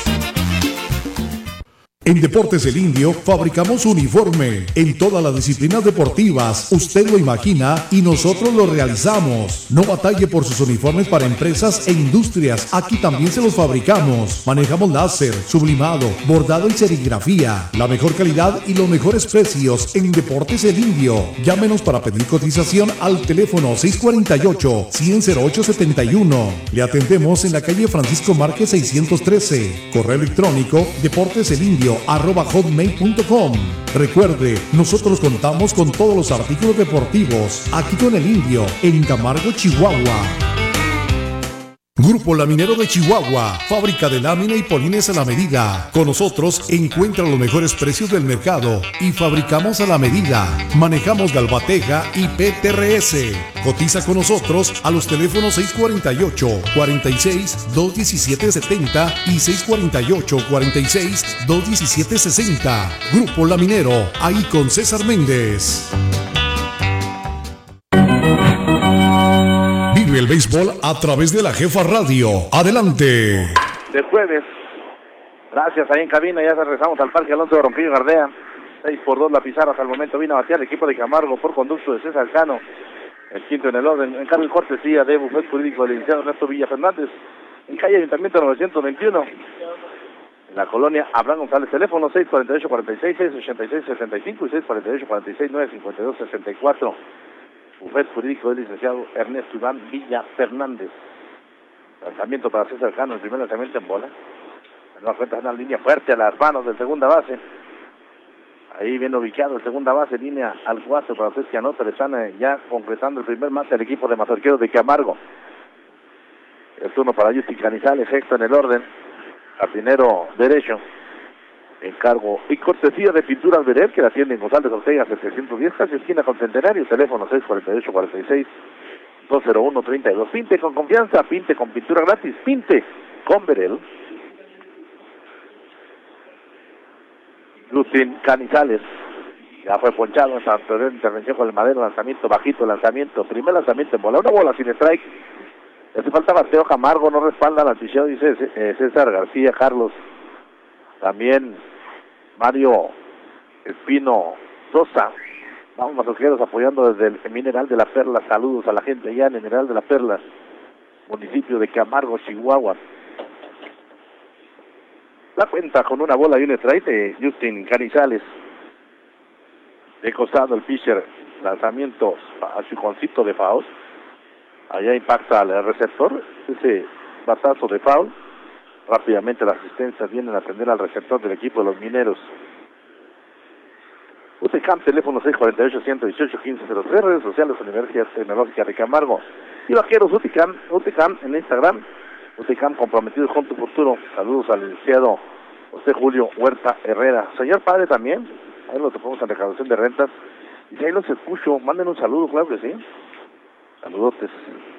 En Deportes El Indio fabricamos uniforme en todas las disciplinas deportivas. Usted lo imagina y nosotros lo realizamos. No batalle por sus uniformes para empresas e industrias. Aquí también se los fabricamos. Manejamos láser, sublimado, bordado y serigrafía. La mejor calidad y los mejores precios en Deportes El Indio. Llámenos para pedir cotización al teléfono seis cuatro ocho, cien cero ocho setenta y uno. Le atendemos en la calle Francisco Márquez seiscientos trece. Correo electrónico deporteselindio arroba hotmail punto com. Recuerde, nosotros contamos con todos los artículos deportivos aquí con El Indio en Camargo, Chihuahua. Grupo Laminero de Chihuahua, fábrica de lámina y polines a la medida. Con nosotros encuentra los mejores precios del mercado y fabricamos a la medida. Manejamos galvateja y P T R S. Cotiza con nosotros a los teléfonos seis cuatro ocho, cuarenta y seis, dos diecisiete setenta y seis cuatro ocho, cuarenta y seis, dos diecisiete sesenta. Grupo Laminero, ahí con César Méndez. Vive el béisbol a través de la Jefa Radio. Adelante. De jueves. Gracias, ahí en cabina. Ya regresamos al Parque Alonso de Ronquillo Gardea. seis por dos la pizarra. Hasta el momento vino a batear el equipo de Camargo por conducto de César Cano. El quinto en el orden. En cargo y cortesía de Bufet Jurídico del licenciado Ernesto Villa Fernández. En calle Ayuntamiento novecientos veintiuno. En la colonia Abraham González. Teléfono seis cuatro ocho, cuarenta y seis, seis ochenta y seis, sesenta y cinco y seis cuatro ocho, cuarenta y seis, nueve cincuenta y dos, sesenta y cuatro. Bufet Jurídico del licenciado Ernesto Iván Villa Fernández. Lanzamiento para César Cano, el primer lanzamiento en bola. De nueva cuenta, una línea fuerte a las manos del segunda base. Ahí bien ubicado el segunda base, línea al cuatro para César Cano, pero están eh, ya concretando el primer mate del equipo de Mazorqueros de Camargo. El turno para Justin Canizales, sexto en el orden. Jardinero derecho. Encargo y cortesía de Pinturas Beret, que la atienden González Ortega setecientos diez, casi esquina con Centenario. Teléfono seis cuatro ocho, cuarenta y seis, dos cero uno, treinta y dos. Pinte con confianza, pinte con pintura gratis, pinte con Berel. Justin Canizales ya fue ponchado en esa anterior intervención con el madero. Lanzamiento bajito, lanzamiento, primer lanzamiento en bola, una bola sin strike. Le hace falta bateo. Camargo no respalda al anticheo, dice eh, César García Carlos. También Mario Espino Sosa. Vamos, mazorqueros, apoyando desde el Mineral de la Perla. Saludos a la gente allá en el Mineral de la Perla, municipio de Camargo, Chihuahua. La cuenta con una bola y un strike de Justin Canizales. De costado el pitcher, lanzamiento a su concito de foul. Allá impacta al receptor, ese batazo de foul. Rápidamente las asistencias vienen a atender al receptor del equipo de los mineros. U T C A M, teléfono seis cuatro ocho, uno uno ocho, quince cero tres, redes sociales Universidad Tecnológica de Camargo. Y vaqueros U T C A M, U T C A M en Instagram, U T C A M comprometidos con tu futuro. Saludos al licenciado José Julio Huerta Herrera. Señor padre también, ahí lo topamos en recaudación de rentas. Y si ahí los escucho, manden un saludo, claro que sí. Saludotes.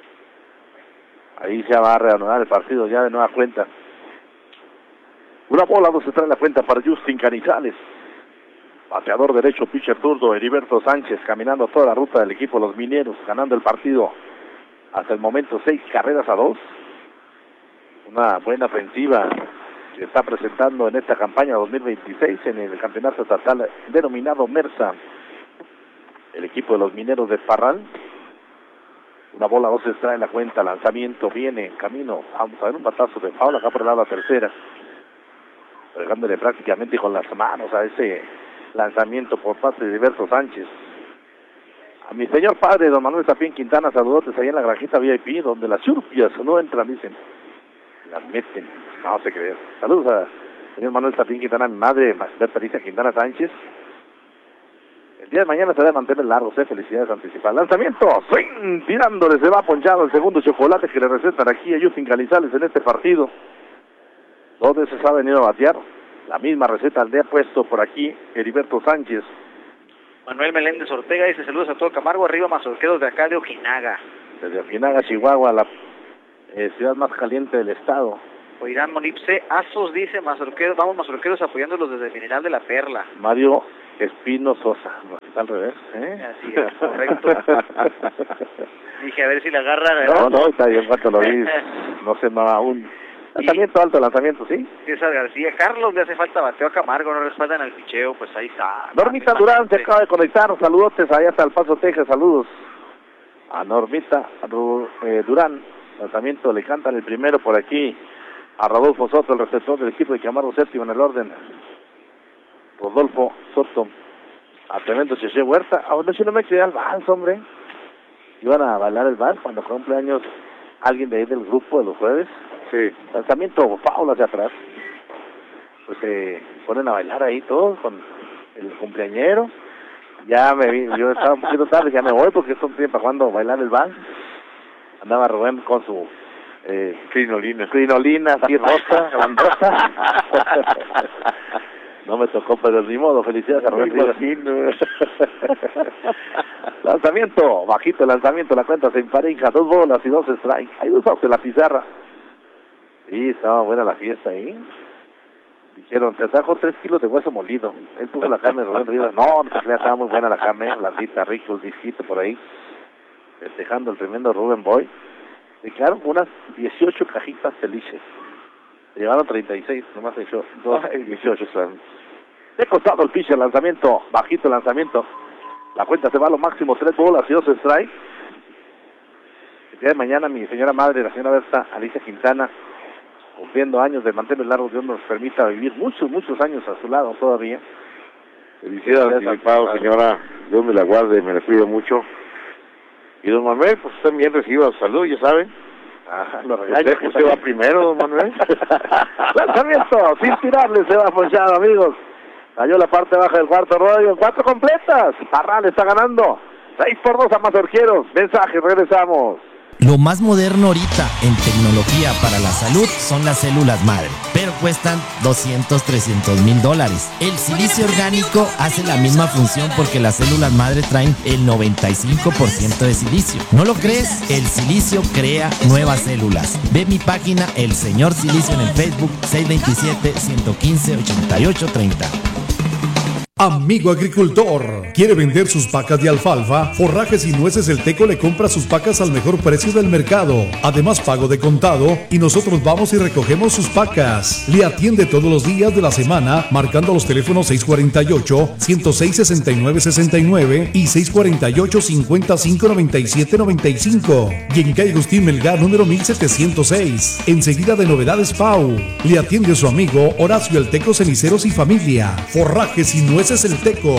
Ahí se va a reanudar el partido ya de nueva cuenta. Una bola, dos se trae la cuenta para Justin Canizales. Bateador derecho, pitcher zurdo, Heriberto Sánchez, caminando toda la ruta del equipo de los mineros, ganando el partido. Hasta el momento, seis carreras a dos. Una buena ofensiva que está presentando en esta campaña dos mil veintiséis en el campeonato estatal denominado MERSA. El equipo de los mineros de Parral. Una bola, dos se trae la cuenta, lanzamiento, viene en camino. Vamos a ver un batazo de foul acá por el lado de la tercera. Pegándole prácticamente con las manos a ese lanzamiento por parte de Heriberto Sánchez. A mi señor padre, don Manuel Sapien Quintana, saludotes ahí en la granjita V I P, donde las churpias no entran, dicen. Las meten, no se cree. Saludos a señor Manuel Sapien Quintana, mi madre, Berta Alicia Quintana Sánchez. El día de mañana será de mantener largos, eh, felicidades anticipadas. Lanzamiento, swing, tirándole, se va ponchado el segundo chocolate que le recetan aquí a Yufin Calizales en este partido. Dos veces ha venido a batear, la misma receta le ha puesto por aquí Heriberto Sánchez. Manuel Meléndez Ortega dice saludos a todo Camargo, arriba Mazorqueros de acá de Ojinaga. Desde Ojinaga, Chihuahua, la eh, ciudad más caliente del estado. Oirán Monipse, Asos dice Mazorqueros, vamos Mazorqueros apoyándolos desde el Mineral de la Perla. Mario Espino Sosa, está al revés, ¿eh? Así es, correcto. Dije a ver si la agarra, ¿verdad? No, no, está bien, cuánto lo vi, no sé, no aún. Lanzamiento, alto lanzamiento, ¿sí? César García, Carlos, le hace falta bateo a Camargo, no respaldan al picheo, pues ahí está. Normita Durán se acaba de conectar, saludotes allá hasta El Paso, Texas, saludos a Normita eh, Durán, lanzamiento, le cantan el primero por aquí a Rodolfo Soto, el receptor del equipo de Camargo séptimo en el orden. Rodolfo Soto, a tremendo Cheche Huerta, a ver si no me quedé al vals, hombre. Iban a bailar el vals cuando cumple años alguien de ahí del grupo de los jueves. Sí. Lanzamiento faula hacia atrás. Pues se eh, ponen a bailar ahí todos con el cumpleañero. Ya me vi, yo estaba un poquito tarde, ya me voy porque esto tiene para cuando bailar el vals. Andaba Rubén con su eh, crinolina, crinolina así rosa, grandosa. No me tocó, pero ni modo, felicidades a Rubén. Lanzamiento, bajito el lanzamiento, la cuenta se empareja, dos bolas y dos strikes. Hay dos outs en la pizarra. Sí, estaba buena la fiesta ahí. Dijeron, te trajo tres kilos de hueso molido. Él puso la carne de Rubén Rivas. No, no se crea, estaba muy buena la carne, blandita, rico, el disquito por ahí. Festejando el tremendo Rubén Boy. Le quedaron unas dieciocho cajitas felices. Se llevaron treinta y seis, nomás se echó dos, dieciocho. De costado el pitcher, lanzamiento, bajito el lanzamiento. La cuenta se va a lo máximo, tres bolas y dos strikes. El día de mañana mi señora madre, la señora Berta Alicia Quintana, cumpliendo años de mantener largo, Dios nos permita vivir muchos, muchos años a su lado todavía. Felicidades anticipado, señora, Dios me la guarde, me la cuide mucho. Y don Manuel, pues también reciba salud, ya saben. Ah, lo regaño. Usted, usted va primero, don Manuel. Lanzamiento, sin tirarle, se va ponchado, amigos. Cayó la parte baja del cuarto rollo, cuatro completas. Parral está ganando. Seis por dos a Mazorqueros. Mensaje, regresamos. Lo más moderno ahorita en tecnología para la salud son las células madre, pero cuestan doscientos, trescientos mil dólares. El silicio orgánico hace la misma función porque las células madre traen el noventa y cinco por ciento de silicio. ¿No lo crees? El silicio crea nuevas células. Ve mi página El Señor Silicio en el Facebook, seis dos siete, uno uno cinco, ocho ocho tres cero. Amigo agricultor, ¿quiere vender sus pacas de alfalfa? Forrajes y Nueces El Teco le compra sus pacas al mejor precio del mercado. Además, pago de contado y nosotros vamos y recogemos sus pacas. Le atiende todos los días de la semana marcando los teléfonos seis cuatro ocho, uno cero seis, seis nueve seis nueve y seis cuatro ocho, cinco cinco nueve siete nueve cinco. Y en calle Agustín Melgar, número mil setecientos seis. Enseguida de Novedades Pau. Le atiende su amigo Horacio El Teco Ceniceros y Familia. Forrajes y Nueces El Teco.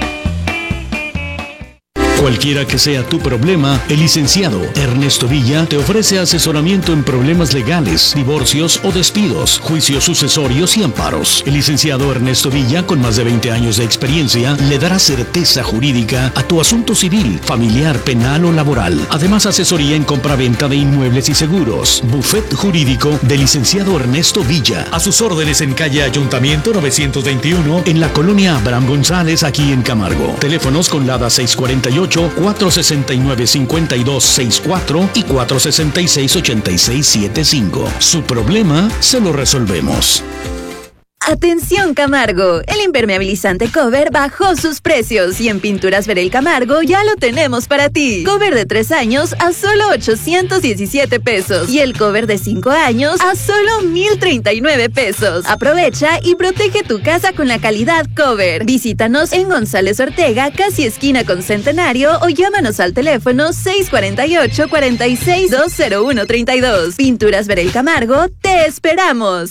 Cualquiera que sea tu problema, el licenciado Ernesto Villa te ofrece asesoramiento en problemas legales, divorcios o despidos, juicios sucesorios y amparos. El licenciado Ernesto Villa, con más de veinte años de experiencia, le dará certeza jurídica a tu asunto civil, familiar, penal o laboral. Además, asesoría en compra-venta de inmuebles y seguros. Buffet jurídico del licenciado Ernesto Villa. A sus órdenes en calle Ayuntamiento novecientos veintiuno, en la colonia Abraham González, aquí en Camargo. Teléfonos con LADA seis cuatro ocho, cuatro seis nueve, cinco dos seis cuatro y cuatro seis seis, ocho seis siete cinco. Su problema se lo resolvemos. Atención Camargo, el impermeabilizante Cover bajó sus precios y en Pinturas Verel Camargo ya lo tenemos para ti. Cover de tres años a solo ochocientos diecisiete pesos y el cover de cinco años a solo mil treinta y nueve pesos. Aprovecha y protege tu casa con la calidad Cover. Visítanos en González Ortega, casi esquina con Centenario, o llámanos al teléfono seis cuatro ocho, cuatro seis, dos cero uno tres dos. Pinturas Verel Camargo, te esperamos.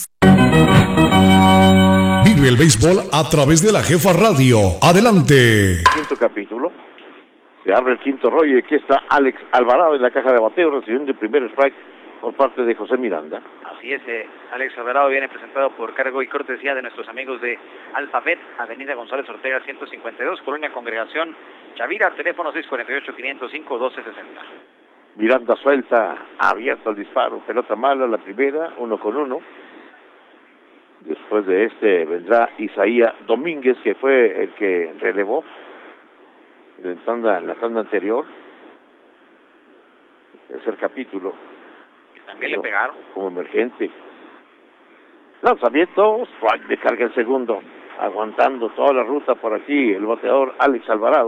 Vive el béisbol a través de la Jefa Radio. Adelante. Quinto capítulo. Se abre el quinto rollo y aquí está Alex Alvarado en la caja de bateo recibiendo el primer strike por parte de José Miranda. Así es, eh, Alex Alvarado viene presentado por cargo y cortesía de nuestros amigos de Alfabet, Avenida González Ortega ciento cincuenta y dos, Colonia Congregación Chavira, teléfono seis cuatro ocho, cinco cero cinco, uno dos seis cero. Miranda suelta, abierto el disparo, pelota mala, la primera, uno con uno. Después de este vendrá Isaías Domínguez, que fue el que relevó en la tanda, en la tanda anterior. Tercer capítulo. También le pegaron. Como emergente. Lanzamiento, strike, descarga el segundo. Aguantando toda la ruta por aquí el bateador Alex Alvarado.